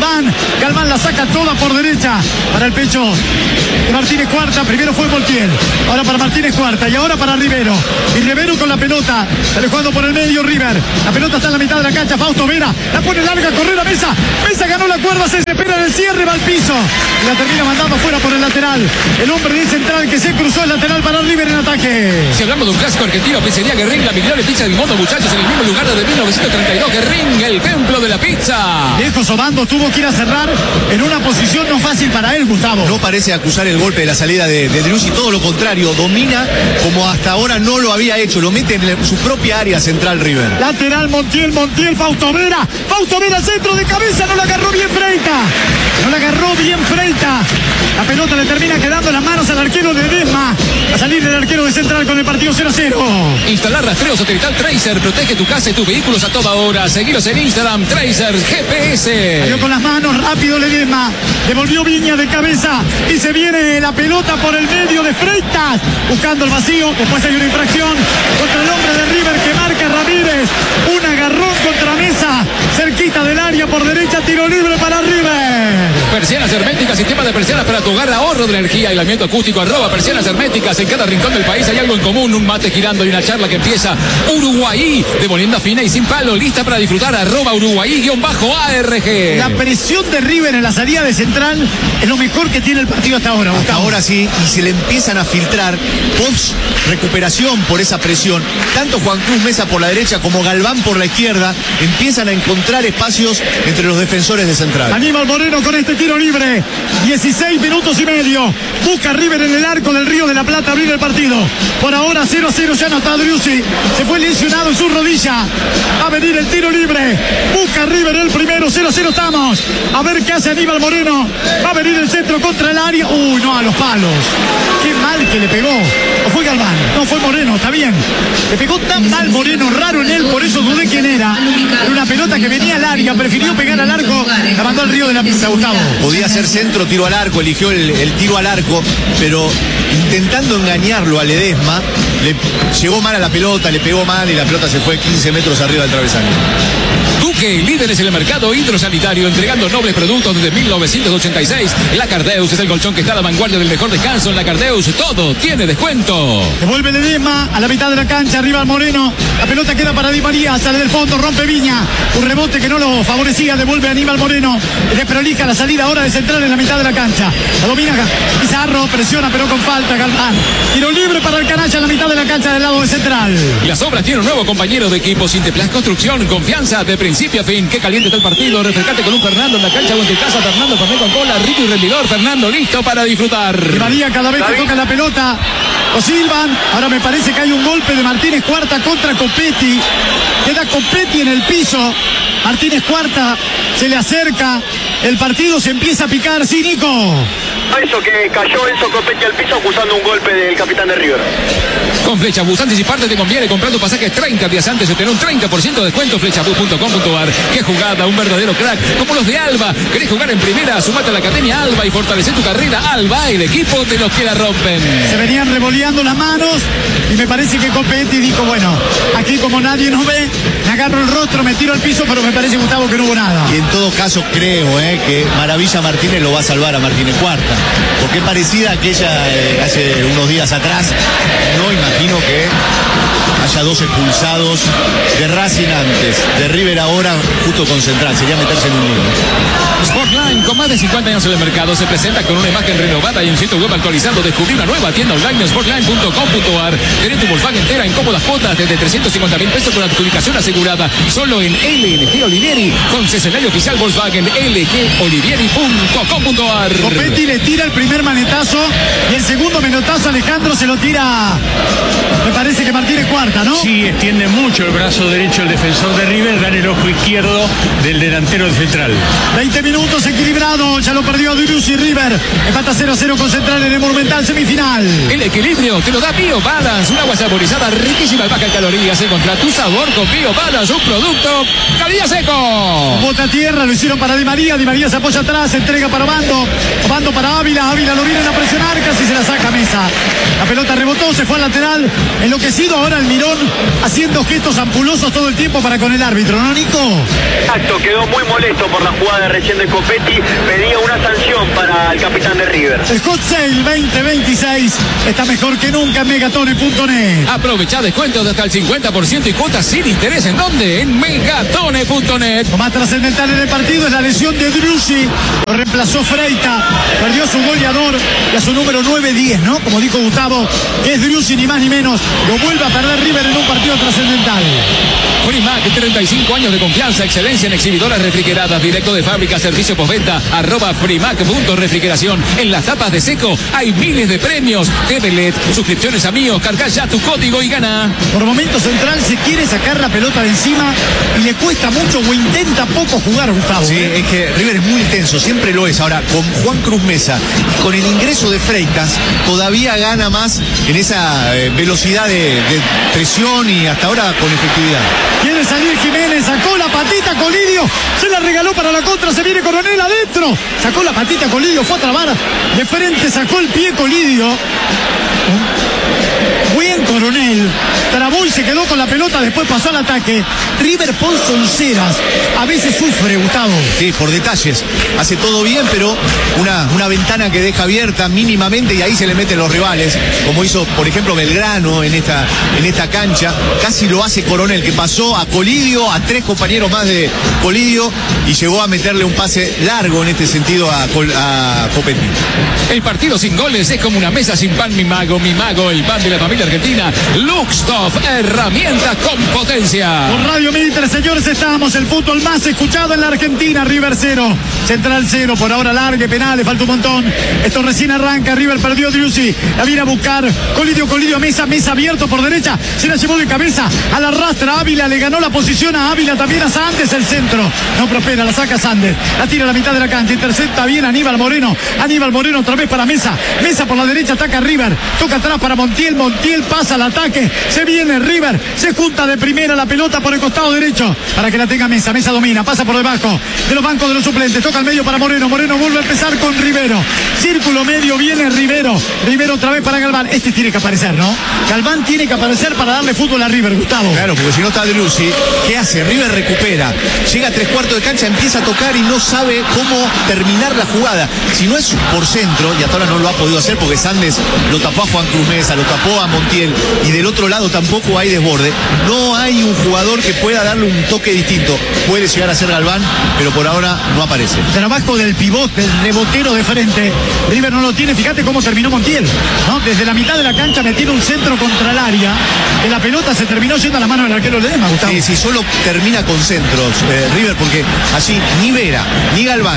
Galván. Galván la saca toda por derecha para el pecho de Martínez Cuarta. Primero fue Montiel, ahora para Martínez Cuarta y ahora para Rivero. Y Rivero con la pelota, sale jugando por el medio River. La pelota está en la mitad de la cancha. Fausto Vera la pone larga, correr a Mesa. Mesa ganó la cuerda, se desespera en el cierre, va al piso. Y la termina mandando fuera por el lateral. El hombre de central que se cruzó el lateral para River en ataque. Si hablamos de un clásico argentino, pizzería Guerrín, la militar de pizza del mundo, muchachos, en el mismo lugar desde 1932. Guerrín, el templo de la pizza. Lejos Obando tuvo que ir a cerrar en una posición no fácil para él, Gustavo. No parece acusar el golpe de la salida de Driussi, todo lo contrario, domina como hasta ahora no lo había hecho, lo mete en su propia área central River. Lateral Montiel, Fausto Vera centro de cabeza, no la agarró bien Freita. La pelota le termina quedando en las manos al arquero de Ledesma. A salir del arquero de central con el partido 0-0. Instalar rastreo satelital Tracer, protege tu casa y tus vehículos a toda hora. Seguilos en Instagram, Tracer GPS. Salió con las manos rápido Ledesma, devolvió Viña de cabeza y se viene la pelota por el medio de Freitas, buscando el vacío. Después hay una infracción contra el hombre de River que marca Ramírez, un agarrón contra Mesa, cerquita del área por derecha, tiro libre para River. Persianas herméticas, sistema de persianas para tu hogar, ahorro de energía, aislamiento acústico, @persianas herméticas. En cada rincón del país hay algo en común, un mate girando y una charla que empieza. Uruguay, de molienda fina y sin palo, lista para disfrutar, @Uruguay_ARG. La presión de River en la salida de central es lo mejor que tiene el partido hasta ahora. Hasta ahora sí, y se le empiezan a filtrar post recuperación por esa presión. Tanto Juan Cruz Mesa por la derecha como Galván por la izquierda empiezan a encontrar espacios entre los defensores de central. Aníbal Moreno con este tiro libre, 16 minutos y medio. Busca River en el arco del Río de la Plata abrir el partido. Por ahora 0-0, ya no está Driussi. Se fue lesionado en su rodilla. Va a venir el tiro libre. Busca River el primero, 0-0 estamos. A ver qué hace Aníbal Moreno. Va a venir el centro contra el área. Uy, no, a los palos. Qué mal que le pegó. ¿O fue Galván? No, fue Moreno, está bien. Le pegó tan mal Moreno, raro en él, por eso dudé quién era. Era una pelota que venía al área, prefirió pegar al arco, la mandó al Río de la Plata, Gustavo. Podía ser centro, tiro al arco, eligió el tiro al arco, pero intentando engañarlo a Ledesma, le llegó mal a la pelota, le pegó mal y la pelota se fue 15 metros arriba del travesaño. Duque, líderes en el mercado hidrosanitario, entregando nobles productos desde 1986. La Cardeus es el colchón que está a la vanguardia del mejor descanso. En la Cardeus todo tiene descuento. Devuelve Ledesma a la mitad de la cancha, arriba al Moreno. La pelota queda para Di María, sale del fondo, rompe Viña. Un rebote que no lo favorecía, devuelve a Aníbal Moreno. Le prolija la salida ahora de central en la mitad de la cancha. La domina Pizarro, presiona pero con falta Galván. Tiro libre para el canalla en la mitad de la cancha del lado de central. Las obras tienen un nuevo compañero de equipo, Sinteplas Construcción, confianza de principio a fin. Qué caliente está el partido, refrescate con un Fernando en la cancha o en tu casa. Fernando Fernández con cola, rico y rendidor. Fernando listo para disfrutar. Di María cada vez que toca la pelota lo silban. Ahora me parece que hay un golpe de Martínez Cuarta contra Copetti. Queda Copetti en el piso. Martínez Cuarta se le acerca. El partido se empieza a picar. Sí, Nico. Eso que cayó Enzo Copetti al piso acusando un golpe del capitán de River. Con Flechabús, anticiparte te conviene comprando pasajes 30 días antes y obtener un 30% de descuento. Flechabús.com.ar. Qué jugada, un verdadero crack, como los de Alba. ¿Querés jugar en primera? Sumate a la Academia Alba y fortalecer tu carrera. Alba, el equipo de los que la rompen. Se venían revoleando las manos y me parece que Copetti dijo, bueno, aquí como nadie nos ve, me agarro el rostro, me tiro al piso, pero me parece, Gustavo, que no hubo nada. Y en todo caso creo que Maravilla Martínez lo va a salvar a Martínez Cuarta, porque es parecida a aquella hace unos días atrás. No imagino que haya dos expulsados de Racing antes, de River ahora, justo con Central. Sería meterse en un lío. Sportline, con más de 50 años en el mercado, se presenta con una imagen renovada y un sitio web actualizado. Descubrí una nueva tienda online en sportline.com.ar. Tenés tu Volkswagen entera en cómodas cuotas desde 350.000 pesos con adjudicación asegurada. Solo en LG Olivieri, concesionario oficial Volkswagen, lgolivieri.com.ar. Copetti le tira el primer manetazo y el segundo manotazo Alejandro se lo tira. Me parece que Martínez Cuarta, ¿no? Sí, extiende mucho el brazo derecho el defensor de River, da en el ojo izquierdo del delantero de Central. 20 minutos equilibrado, ya lo perdió Driussi. River empata 0-0 con Central en el Monumental semifinal. El equilibrio te lo da Bio Balance, un agua saborizada riquísima y baja en calorías. Encontrá tu sabor con Bio Balance, un producto Calidad Seco. Bota a tierra, lo hicieron para Di María. Di María se apoya atrás, entrega para Obando. Obando para para Ávila. Ávila lo vienen a presionar, casi se la saca Mesa. La pelota rebotó, se fue al lateral. Enloquecido ahora el Mirón, haciendo gestos ampulosos todo el tiempo para con el árbitro, ¿no, Nico? Exacto, quedó muy molesto por la jugada recién de Copetti. Pedía una sanción para el capitán de River. El Hot Sale 2026 está mejor que nunca en megatone.net. Aprovecha descuentos de hasta el 50% y cuotas sin interés. ¿En dónde? En megatone.net. Lo más trascendental en el partido es la lesión de Driussi. Lo reemplazó Freita. Perdió su goleador y a su número 9-10, ¿no? Como dijo Gustavo, que es Driussi ni más ni menos. Lo vuelve a perder River en un partido trascendental. Frimac, 35 años de confianza, excelencia en exhibidoras refrigeradas, directo de fábrica, servicio postventa, @frimac.refrigeración. En las tapas de seco hay miles de premios. TV LED, suscripciones a Míos, carga ya tu código y gana. Por momentos Central se quiere sacar la pelota de encima y le cuesta mucho o intenta poco jugar, Gustavo. Sí, es que River es muy intenso, siempre lo es. Ahora, con Juan Cruz Mesa y con el ingreso de Freitas, todavía gana más en esa velocidad de presión y hasta ahora con efectividad. Quiere salir Jiménez, sacó la patita Colidio, se la regaló para la contra, se viene Coronel adentro, sacó la patita Colidio, fue a trabar de frente, sacó el pie Colidio. Buen Coronel, trabó y se quedó con la pelota, después pasó al ataque. River por sonceras, a veces sufre, Gustavo. Sí, por detalles, hace todo bien, pero una ventana que deja abierta mínimamente y ahí se le meten los rivales, como hizo, por ejemplo, Belgrano en esta cancha. Casi lo hace Coronel, que pasó a Colidio, a 3 compañeros más de Colidio y llegó a meterle un pase largo en este sentido a Copetti. El partido sin goles es como una mesa sin pan, mi mago, el pan de la familia argentina. Luxtoff, herramienta con potencia. Por Radio Mitre, señores, estamos el fútbol más escuchado en la Argentina. River 0, Central 0, por ahora largue, penales, falta un montón. Esto recién arranca, River perdió Driussi, la viene a buscar, Colidio a Mesa abierto por derecha, se la llevó de cabeza, a la rastra Ávila, le ganó la posición a Ávila, también a Sandes, el centro, no prospera, la saca Sandes, la tira a la mitad de la cancha, intercepta bien Aníbal Moreno otra vez para Mesa por la derecha, ataca River, toca atrás para Montiel pasa al ataque, se viene River, se junta de primera la pelota por el costado derecho, para que la tenga Mesa domina, pasa por debajo de los bancos de los suplentes, toca al medio para Moreno vuelve a empezar con Rivero, círculo medio, viene Rivero otra vez para Galván, tiene que aparecer, ¿no? Galván tiene que aparecer para darle fútbol a River, Gustavo. Claro, porque si no está Driussi, ¿qué hace? River recupera, llega a 3/4 de cancha, empieza a tocar y no sabe cómo terminar la jugada. Si no es por centro, y hasta ahora no lo ha podido hacer porque Sandes lo tapó a Juan Cruz Mesa, lo tapó a Montiel, y del otro lado tampoco hay desborde. No hay un jugador que pueda darle un toque distinto. Puede llegar a ser Galván, pero por ahora no aparece. Trabajo del pivote, del rebotero de frente. River no lo tiene. Fíjate cómo terminó Montiel, ¿no? Desde la mitad de la cancha metiendo un centro contra el área. Que la pelota se terminó yendo a la mano del arquero Ledesma, Gustavo. Sí, solo termina con centros, River, porque allí ni Vera, ni Galván,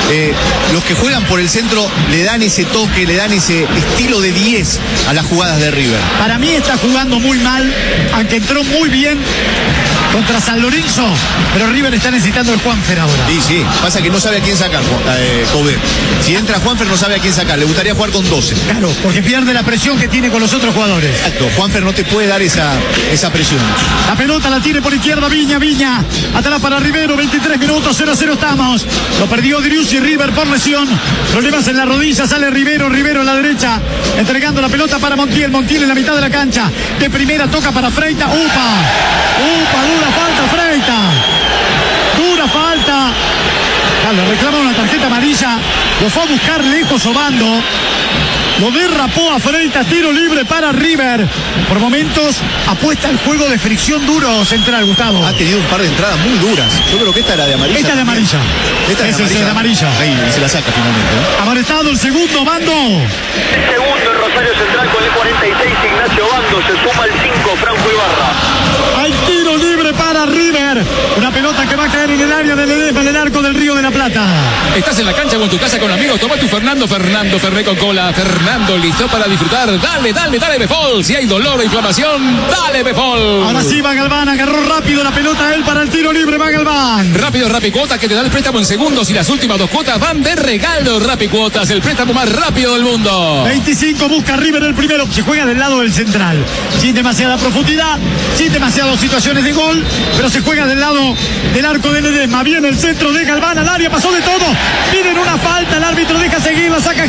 los que juegan por el centro le dan ese toque, le dan ese estilo de 10 a las jugadas de River. Para mí está jugando muy mal, aunque entró muy bien contra San Lorenzo, pero River está necesitando el Juanfer ahora. Sí, pasa que no sabe a quién sacar, Coudet. Si entra Juanfer no sabe a quién sacar, le gustaría jugar con 12. Claro, porque pierde la presión que tiene con los otros jugadores. Exacto, Juanfer no te puede dar esa presión. La pelota la tiene por izquierda Viña, atrás para Rivero, 23 minutos, 0-0 estamos. Lo perdió Driussi, River por lesión, problemas en la rodilla, sale Rivero en la derecha, entregando la pelota para Montiel en la mitad de la cancha, de primera toca para Freita, dura falta Freita, dura falta. Le reclama una tarjeta amarilla, lo fue a buscar lejos Obando, lo derrapó a Freitas, tiro libre para River. Por momentos apuesta el juego de fricción duro Central, Gustavo. Ha tenido un par de entradas muy duras. Yo creo que esta era de amarilla. Esta es de amarilla. Esa es de amarilla. Ahí se la saca finalmente, ¿no? Amonestado el segundo, Obando. El segundo en Rosario Central con el 46, Ignacio Obando, se suma el 5, Franco Ibarra. Hay tiro libre para River. Una pelota que va a caer en el área del Ledesma, en el arco del Río de la Plata. Estás en la cancha o en tu casa con amigos, toma tu Fernando Ferné con cola. Fernando, listo para disfrutar. Dale Befol. Si hay dolor o inflamación, dale Befol. Ahora sí va Galván, agarró rápido la pelota él para el tiro libre, va Galván. Rápido Rapicuotas, que te da el préstamo en segundos y las últimas 2 cuotas van de regalo. Rapicuotas, el préstamo más rápido del mundo. 25 busca River el primero, se juega del lado del central, sin demasiada profundidad, sin demasiadas situaciones de gol, pero se juega del lado del arco de Ledesma. Viene el centro de Galván al área, pasó de todo, piden una falta, el árbitro deja seguir, la saca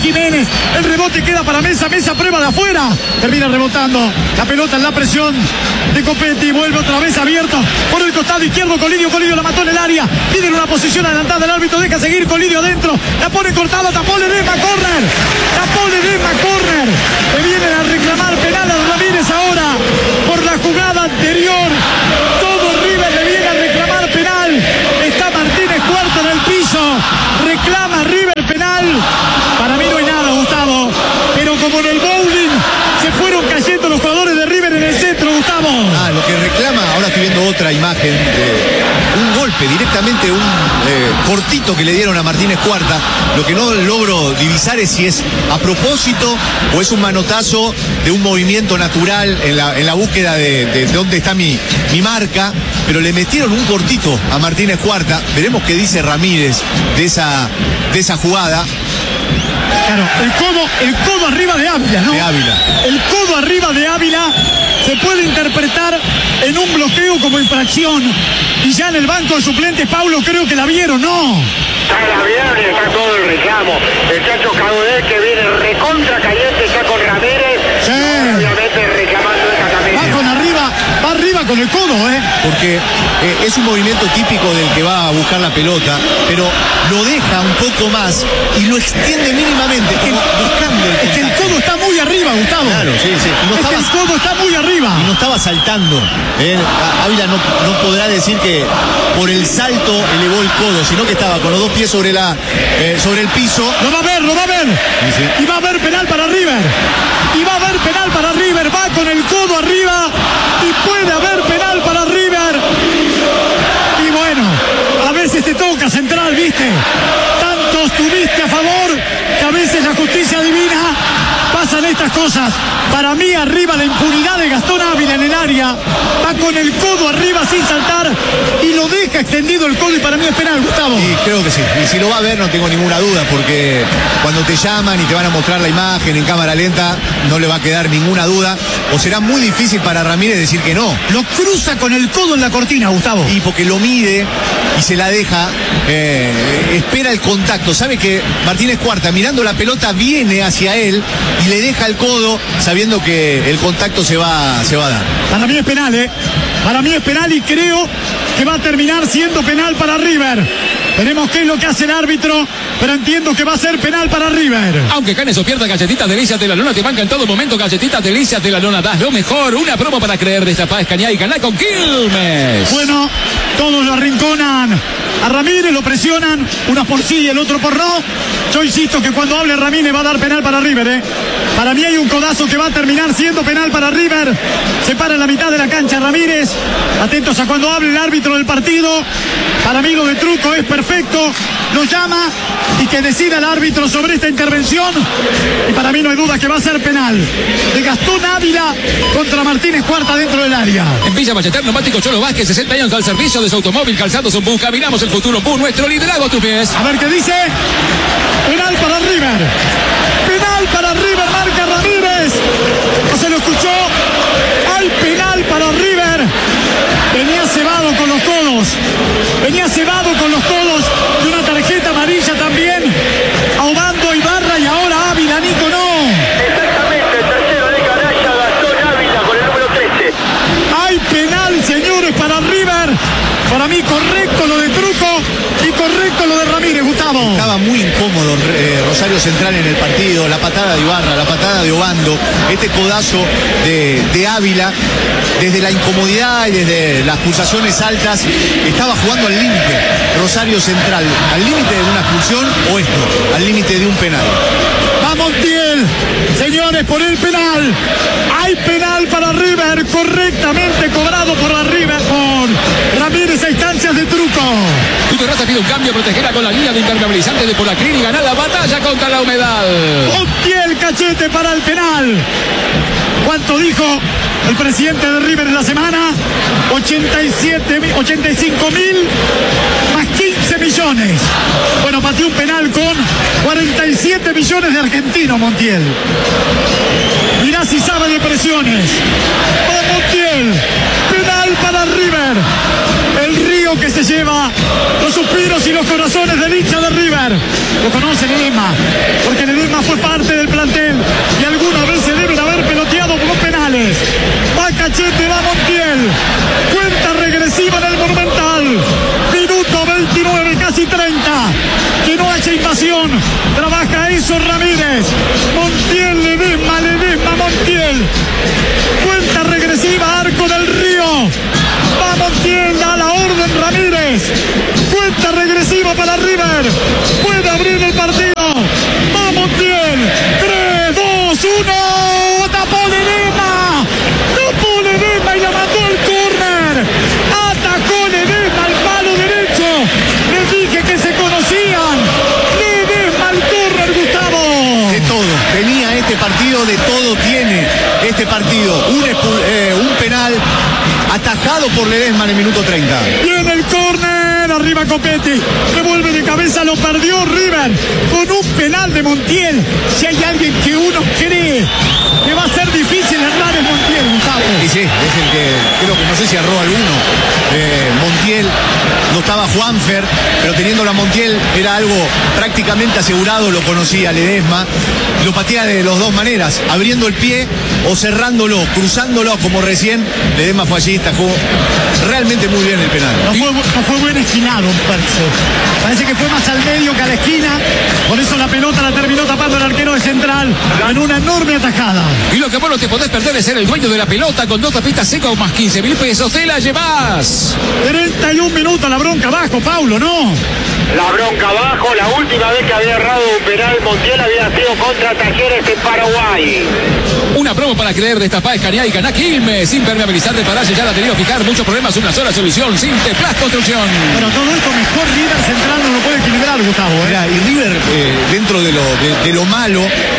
Jiménez. El rebote queda para Mesa. Mesa prueba de afuera. Termina rebotando. La pelota en la presión de Copetti. Vuelve otra vez abierto por el costado izquierdo. Colidio la mató en el área. Piden una posición adelantada. El árbitro deja seguir. Colidio adentro. La pone cortada. Tapó Ledesma. Córner. Tapó Ledesma. Córner. Le vienen a reclamar penal a Ramírez ahora por la jugada anterior. Todo River le viene a reclamar penal. Está Martínez Cuarta en el piso. Reclama River penal. Para mí no hay nada, Gustavo. Pero como en el bowling se fueron cayendo los jugadores de River en el centro, Gustavo. Lo que reclama, ahora estoy viendo otra imagen, un golpe, directamente un cortito que le dieron a Martínez Cuarta. Lo que no logro divisar es si es a propósito o es un manotazo de un movimiento natural en la búsqueda de dónde está mi marca, pero le metieron un cortito a Martínez Cuarta. Veremos qué dice Ramírez de esa jugada. Claro, el codo arriba de Ávila, ¿no? De Ávila. El codo arriba de Ávila se puede interpretar en un bloqueo como infracción. Y ya en el banco de suplentes, Paulo, creo que la vieron, ¿no? Ya la vieron y está todo el reclamo. El Chacho Caudé, que viene recontra caliente, está con Ramírez. Sí. Obviamente reclamando esa también. Va arriba con el codo, Porque es un movimiento típico del que va a buscar la pelota, pero lo deja un poco más y lo extiende mínimamente, como buscando el contacto. Es que el codo está muy arriba, Gustavo. Claro, sí. El codo está muy arriba. Y no estaba saltando. Ávila no podrá decir que por el salto elevó el codo, sino que estaba con los dos pies sobre el piso. Lo va a ver. Sí. Y va a haber penal para River. Va con el codo arriba y puede haber penal para River. Y bueno, a veces te toca Central, ¿viste? Tantos tuviste a favor que a veces la justicia divina pasan estas cosas. Para mí arriba la impunidad de Gastón Ávila en el área. Va con el codo arriba sin saltar y lo deja extendido el codo y para mí es penal, Gustavo. Y creo que sí. Y si lo va a ver no tengo ninguna duda, porque cuando te llaman y te van a mostrar la imagen en cámara lenta no le va a quedar ninguna duda. O será muy difícil para Ramírez decir que no. Lo cruza con el codo en la cortina, Gustavo. Y porque lo mide y se la deja, espera el contacto. Sabe que Martínez Cuarta, mirando la pelota, viene hacia él y le deja el codo sabiendo que el contacto se va a dar. Para mí es penal, Para mí es penal y creo que va a terminar siendo penal para River. Veremos qué es lo que hace el árbitro, pero entiendo que va a ser penal para River. Aunque ganes o pierdas, Galletitas Delicias de la Lona te banca en todo momento. Galletitas Delicias de la Lona, das lo mejor. Una promo para creer, destapá, escaneá y ganá con Quilmes. Bueno, todos lo arrinconan a Ramírez, lo presionan, unos por sí y el otro por no. Yo insisto que cuando hable Ramírez va a dar penal para River, Para mí hay un codazo que va a terminar siendo penal para River. Se para en la mitad de la cancha Ramírez. Atentos a cuando hable el árbitro del partido. Para mí lo de Truco es perfecto. Lo llama y que decida el árbitro sobre esta intervención. Y para mí no hay duda que va a ser penal de Gastón Ávila contra Martínez Cuarta dentro del área. En Villa Ballester, Neumático Cholo Vázquez, 60 años al servicio de su automóvil, calzados un bus. Caminamos el futuro, bus, nuestro liderazgo a tus pies. A ver qué dice. Penal para River. Penal para River, marca Ramírez. No se lo escuchó. Hay penal para River. Venía cebado con los codos. De una tarjeta amarilla también. A Obando, Ibarra y ahora Ávila. Nico, no. Exactamente, el tercero de canalla, Gastón Ávila con el número 13. Hay penal, señores, para River. Para mí correcto lo de Truco y correcto lo de Ramírez, Gustavo. Estaba muy incómodo Rosario Central en el partido, la patada de Ibarra, la patada de Obando, este codazo de Ávila, desde la incomodidad y desde las pulsaciones altas, estaba jugando al límite Rosario Central, al límite de una expulsión o esto, al límite de un penal. Va Montiel, señores, por el penal. Hay penal para River, correctamente cobrado por Ramírez a instancias de Truco. Tu terraza pide un cambio, protegerla con la línea de impermeabilizante de Polacrin y ganar la batalla contra la humedad. Montiel, cachete para el penal. ¿Cuánto dijo el presidente de River en la semana? 85.000 más 15 millones. Bueno, pateó un penal con 47 millones de argentinos, Montiel. Mirá si sabe de presiones. Va Montiel. Penal para River. El río que se lleva los suspiros y los corazones del hincha de River. Lo conoce Ledesma, porque Ledesma fue parte del plantel y algunas veces deben haber peloteado con penales. Va Cachete, va Montiel. Cuenta regresiva en el Monumental. Minuto 29, casi 30. Que no haya invasión. Trabaja eso Ramírez. Montiel, Ledesma, Montiel. Cuenta regresiva, Arco del Río. Va Montiel, da la orden Ramírez. Cuenta regresiva para River. Puede abrir el partido. Va Montiel. 3, 2, 1. Tapó Ledesma. Tapó Ledesma y la mandó al córner. Atacó Ledesma al palo derecho. Les dije que se conocían. Ledesma al córner, Gustavo. De todo. Tenía este partido, de todo tiene este partido. Un penal atajado por Ledesma en el minuto 30. Viene el córner, arriba Copetti, revuelve de cabeza, lo perdió River con un penal de Montiel. Si hay alguien que uno cree que va a ser difícil errar es Montiel, Gustavo. Y sí, es el que creo que no sé si erró alguno. Montiel, no estaba Juanfer, pero teniéndolo a Montiel era algo prácticamente asegurado, lo conocía Ledesma. Lo patea de las dos maneras, abriendo el pie o cerrándolo, cruzándolo como recién. Ledesma fue allí, tajó realmente muy bien el penal. No fue buen esquinado, parece que fue más al medio que a la esquina, por eso la pelota la terminó tapando el arquero de Central en una enorme atajada. Y lo que vos no te podés perder es ser el dueño de la pelota con 2 tapitas secas más 15.000 pesos. Te la llevás. 31 minutos, la bronca abajo, Paulo, ¿no? La bronca abajo, la última vez que había errado un penal Montiel había sido contra Talleres en Paraguay. Una promo para creer, destapá, escanear y ganá Quilmes. Impermeabilizante para sellar, ha tenido fijar muchos problemas, una sola solución. Sinteplas Construcción. Pero todo esto mejor River Central no lo puede equilibrar, Gustavo. Mirá, y River, dentro de lo malo,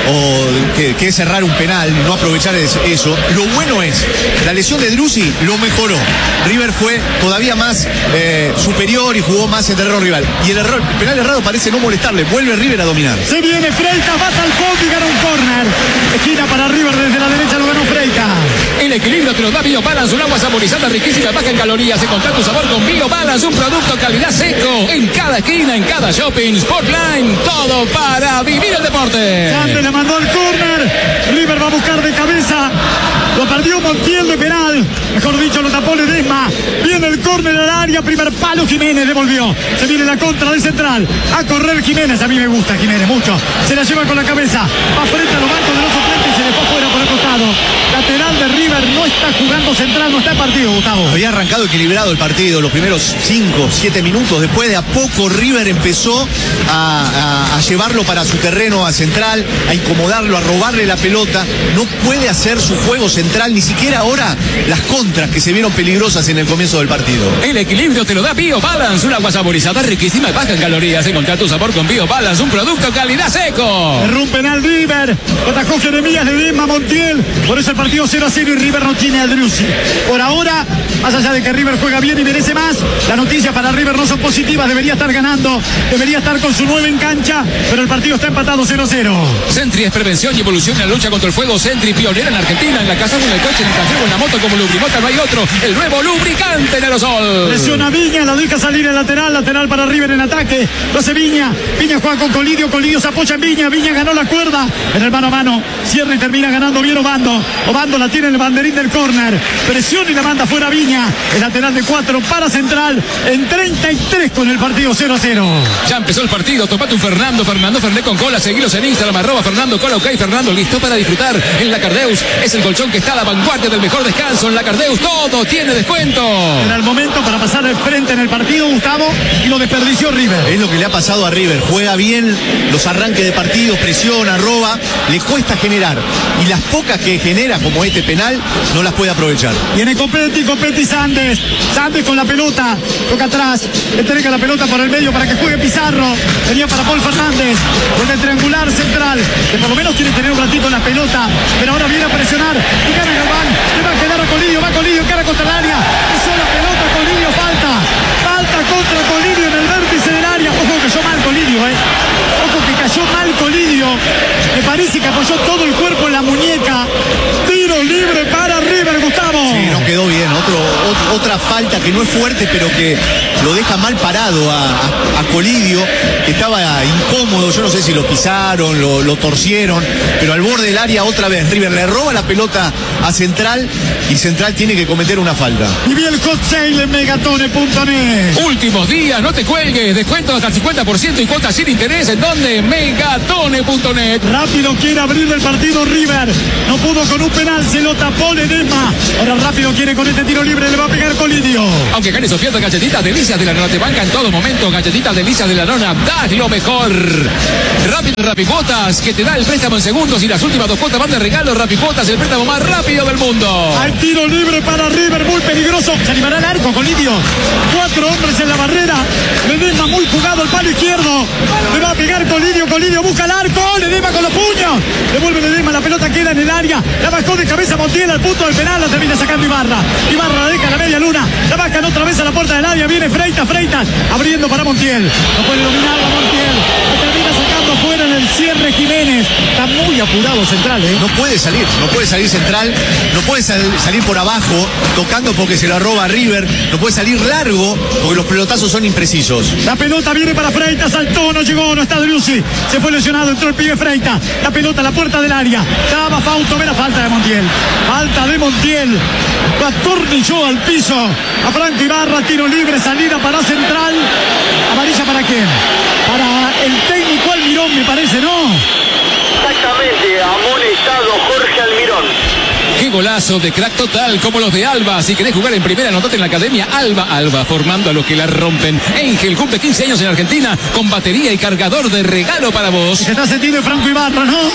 o que es cerrar un penal, no aprovechar eso, lo bueno es, la lesión de Driussi lo mejoró. River fue todavía más superior y jugó más en terreno rival. Y el penal errado parece no molestarle, vuelve River a dominar. Se viene Freitas, va al fondo y gana un córner. Esquina para River, desde la derecha lo ganó Freitas. El equilibrio te lo da BioBalance, un agua saborizada riquísima, baja en calorías. Encontrar tu sabor con BioBalance, un producto calidad seco. En cada esquina, en cada shopping, Sportline, todo para vivir el deporte. Sande le mandó el córner. River va a buscar de cabeza. Lo perdió Montiel de penal. Mejor dicho, lo tapó Ledesma. Viene el córner al área. Primer palo, Jiménez devolvió. Se viene la contra de Central. A correr Jiménez. A mí me gusta Jiménez mucho. Se la lleva con la cabeza. Va frente a los bancos de los suplentes y se le fue fuera por el costado. Lateral de River. No está jugando Central. No está en partido, Gustavo. Había arrancado equilibrado el partido los primeros 5, 7 minutos. Después de a poco River empezó a llevarlo para su terreno a Central, a incomodarlo, a robarle la pelota. No puede hacer su juego Central, ni siquiera ahora las contras que se vieron peligrosas en el comienzo del partido. El equilibrio te lo da BioBalance, un agua saborizada riquísima y baja en calorías. Encontrar tu sabor con BioBalance, un producto calidad seco. Erró un penal River. Atajó Jeremías, Ledesma, Montiel. Por eso el partido 0-0 y River no tiene a Driussi. Por ahora, más allá de que River juega bien y merece más, las noticias para River no son positivas. Debería estar ganando, debería estar con su 9 en cancha, pero el partido está empatado 0-0. Sentry es prevención y evolución en la lucha contra el fuego. Sentry, pionera en Argentina, en la casa, en el coche, en el café o en la moto, como Lubrimota no hay otro. El nuevo lubricante en aerosol. Presiona Viña, la deja salir el lateral para River en ataque. Lo hace Viña juega con Colidio se apoya en Viña ganó la cuerda en el mano a mano. Cierra y termina ganando bien Obando la tiene en el banderín del córner. Presiona y la manda fuera Viña. El lateral de 4 para Central en 33 con el partido 0-0. Ya empezó el partido, topate un Fernando Ferné con cola, seguilos en Instagram, @Fernando Cola, ok, Fernando, listo para disfrutar. En la Cardeus es el colchón que está a la vanguardia del mejor descanso. En la Cardeus todo tiene descuento. Era el momento para pasar al frente en el partido, Gustavo, y lo desperdició River. Es lo que le ha pasado a River, juega bien los arranques de partido, presiona, roba, le cuesta generar, y las pocas que genera, como este penal, no las puede aprovechar. Viene Copetti Sandes con la pelota, toca atrás, entrega la pelota por el medio para que juegue Pizarro, venía para Paul Fernández, con el triangular Central, que por lo menos quiere tener un ratito en la pelota, pero ahora viene a presionar, y gana Galván, le va a quedar a Colidio, va Colidio, cara contra el área, pisó la pelota, Colidio, falta contra Colidio en el vértice del área, ojo que cayó mal Colidio, ojo que cayó mal Colidio, me parece que apoyó todo el cuerpo en la muñeca, tiro libre para River, Gustavo. Sí, no quedó bien, otra falta que no es fuerte, pero que lo deja mal parado a Colidio, que estaba incómodo. Yo no sé si lo pisaron, lo torcieron, pero al borde del área otra vez River le roba la pelota a Central y Central tiene que cometer una falta. Y bien el hot sale en megatone.net. Últimos días, no te cuelgues, descuento hasta el 50% y cuotas sin interés. ¿En dónde? Megatone.net. Rápido quiere abrir el partido River. No pudo con un penal, se lo tapó Ledesma. Ahora Rápido quiere con este tiro libre, le va a pegar Colidio. Aunque ganes o pierdas, galletitas delicias de la nona te banca en todo momento. Galletitas delicias de la nona, das lo mejor. Rápido Rapicuotas, que te da el préstamo en segundos y las últimas 2 cuotas van de regalo. Rapicuotas, el préstamo más rápido del mundo. Hay tiro libre para River, muy peligroso. Se animará al arco, Colidio. 4 hombres en la barrera. Ledesma muy jugado al palo izquierdo. Le va a pegar Colidio. Colidio busca el arco. Ledesma con los puños. Devuelve Ledesma, la pelota queda en el área. La bajó de cabeza Montiel al punto del penal. La termina sacando Ibarra. Ibarra la deja a la media luna. La bajan otra vez a la puerta del área. Viene Freitas abriendo para Montiel. No puede dominarla Montiel. La termina sacando fuera en el cierre Jiménez. Está muy apurado Central, ¿eh? No puede salir Central, no puede salir por abajo, tocando porque se la roba River, no puede salir largo porque los pelotazos son imprecisos. La pelota viene para Freitas, saltó, no llegó, no está Driussi. Se fue lesionado, entró el pibe Freitas. La pelota a la puerta del área. Llama Fausto, ve la falta de Montiel. Falta de Montiel. Lo atornilló al piso a Franco Ibarra, tiro libre, salida para Central. ¿Amarilla para quién? Para el técnico Almirón, me parece, ¿no? Exactamente, amonestado Jorge Almirón. Qué golazo de crack total, como los de Alba. Si querés jugar en primera, anotate en la academia Alba, formando a los que la rompen. Angel cumple 15 años en Argentina, con batería y cargador de regalo para vos. Se está sentido Franco Ibarra, ¿no?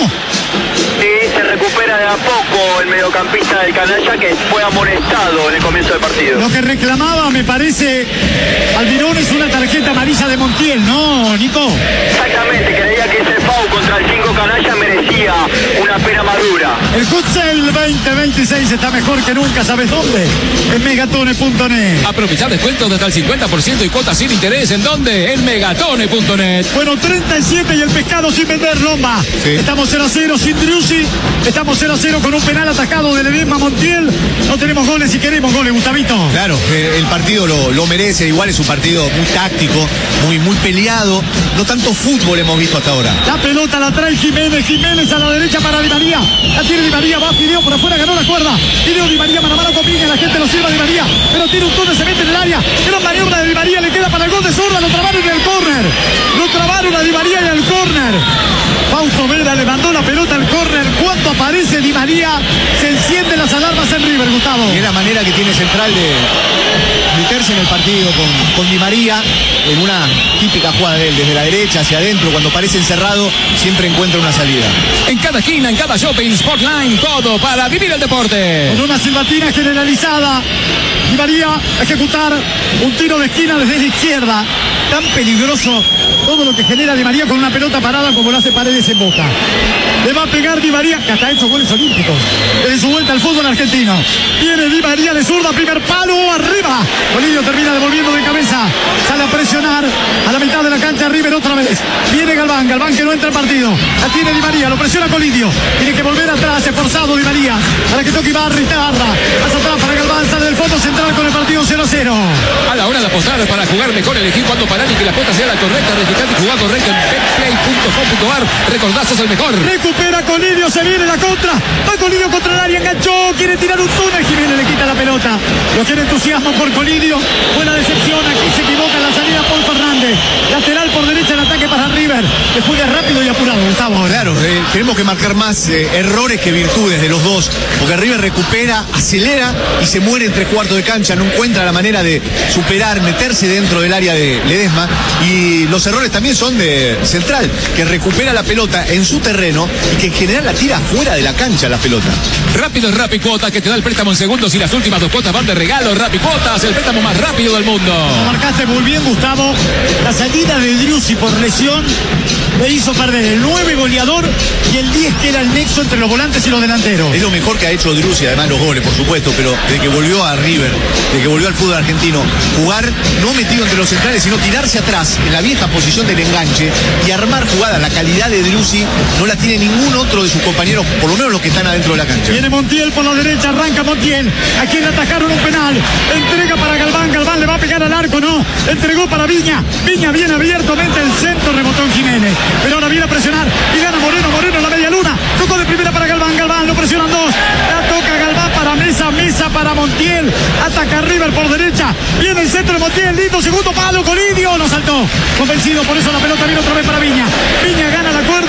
Y se recupera de a poco el mediocampista del Canalla, que fue amonestado en el comienzo del partido. Lo que reclamaba, me parece, Almirón, es una tarjeta amarilla de Montiel, ¿no, Nico? Exactamente, creía que ese foul contra el 5 Canalla merecía una pena madura. El futsal 2026 está mejor que nunca, ¿sabes dónde? En megatone.net. Aprovechá descuentos de hasta el 50% y cuotas sin interés. ¿En dónde? En megatone.net. Bueno, 37 y el pescado sin vender, Lomba. Sí. Estamos 0-0 sin Driussi. Estamos 0-0 con un penal atajado de Ledesma Montiel. No tenemos goles y queremos goles, Gustavito. Claro, el partido lo merece, igual es un partido muy táctico, muy peleado, no tanto fútbol hemos visto hasta ahora. La pelota la trae Jiménez a la derecha para Di María. La tiene Di María, va Fideo por afuera, ganó la cuerda. Fideo Di María, mano a mano con Piña, la gente lo sirva a Di María, pero tiene un túnel, se mete en el área. Gran maniobra de Di María, le queda para el gol de zurda, lo trabaron en el córner. Lo trabaron a Di María y al córner. Fausto Vera le mandó la pelota al córner. Cuando aparece Di María, se encienden las alarmas en River, Gustavo. Y es la manera que tiene Central de meterse en el partido con Di María, en una típica jugada de él, desde la derecha hacia adentro, cuando parece encerrado, siempre encuentra una salida. En cada esquina, en cada shopping, Sportline, todo para vivir el deporte. Con una silbatina generalizada, Di María a ejecutar un tiro de esquina desde la izquierda. Tan peligroso todo lo que genera Di María con una pelota parada como lo hace Paredes en Boca. Le va a pegar Di María, que hasta ha hecho goles olímpicos desde su vuelta al fútbol argentino. Viene Di María de zurda, primer palo, arriba. Colidio termina devolviendo de cabeza. Sale a presionar a la mitad de la cancha River otra vez. Viene Galván que no entra al partido. La tiene Di María, lo presiona Colidio. Tiene que volver atrás, esforzado Di María. Para que toque Ibarra. Más atrás para Galván, sale del fondo central con el partido 0-0. A la hora de apostar para jugar mejor, elegir cuándo parar y que la cuota sea la correcta. Registrate y jugar correcto en betplay.com.ar. Recordá, sos el mejor. Recupera Colidio, se viene la contra. Va Colidio contra el área, enganchó, quiere tirar un túnel. Jiménez le quita la pelota. Lo que era entusiasmo por Colidio. Buena decepción, aquí se equivoca en la salida Paul Fernández. Lateral por derecha en ataque para River. Que juega rápido y apurado, Gustavo. Claro, tenemos que marcar más errores que virtudes de los dos, porque River recupera, acelera y se muere en 3/4 de cancha, no encuentra la manera de superar, meterse dentro del área de Ledesma, y los errores también son de Central, que recupera la pelota en su terreno y que en general la tira fuera de la cancha la pelota. Rápido es Rapicuotas, que te da el préstamo en segundos y las últimas 2 cuotas van de regalo. Rapicuotas, el préstamo más rápido del mundo. Lo marcaste muy bien, Gustavo. La salida de Driussi por lesión le hizo perder el 9 goleador y el 10 que era el nexo entre los volantes y los delanteros. Es lo mejor que ha hecho Driussi, además los goles, por supuesto, pero desde que volvió a River, desde que volvió al fútbol argentino, jugar no metido entre los centrales, sino tirarse atrás en la vieja posición del enganche y armar jugadas. La calidad de Driussi no la tiene ningún otro de sus compañeros, por lo menos los que están adentro de la cancha. Viene Montiel por la derecha, arranca Montiel, a quien le atajaron un penal, entrega para Galván, Galván le va a pegar al arco, no, entregó para Viña, Viña viene abiertamente el centro, rebotó en Jiménez, pero ahora viene a presionar y gana Moreno, Moreno en la media luna, tocó de primera para Galván, Galván, lo presionan dos, la toca Galván para Mesa, Mesa para Montiel, ataca River por derecha, viene el centro de Montiel, lindo segundo palo, Colidio, lo saltó, convencido, por eso la pelota viene otra vez para Viña, Viña gana la cuerda.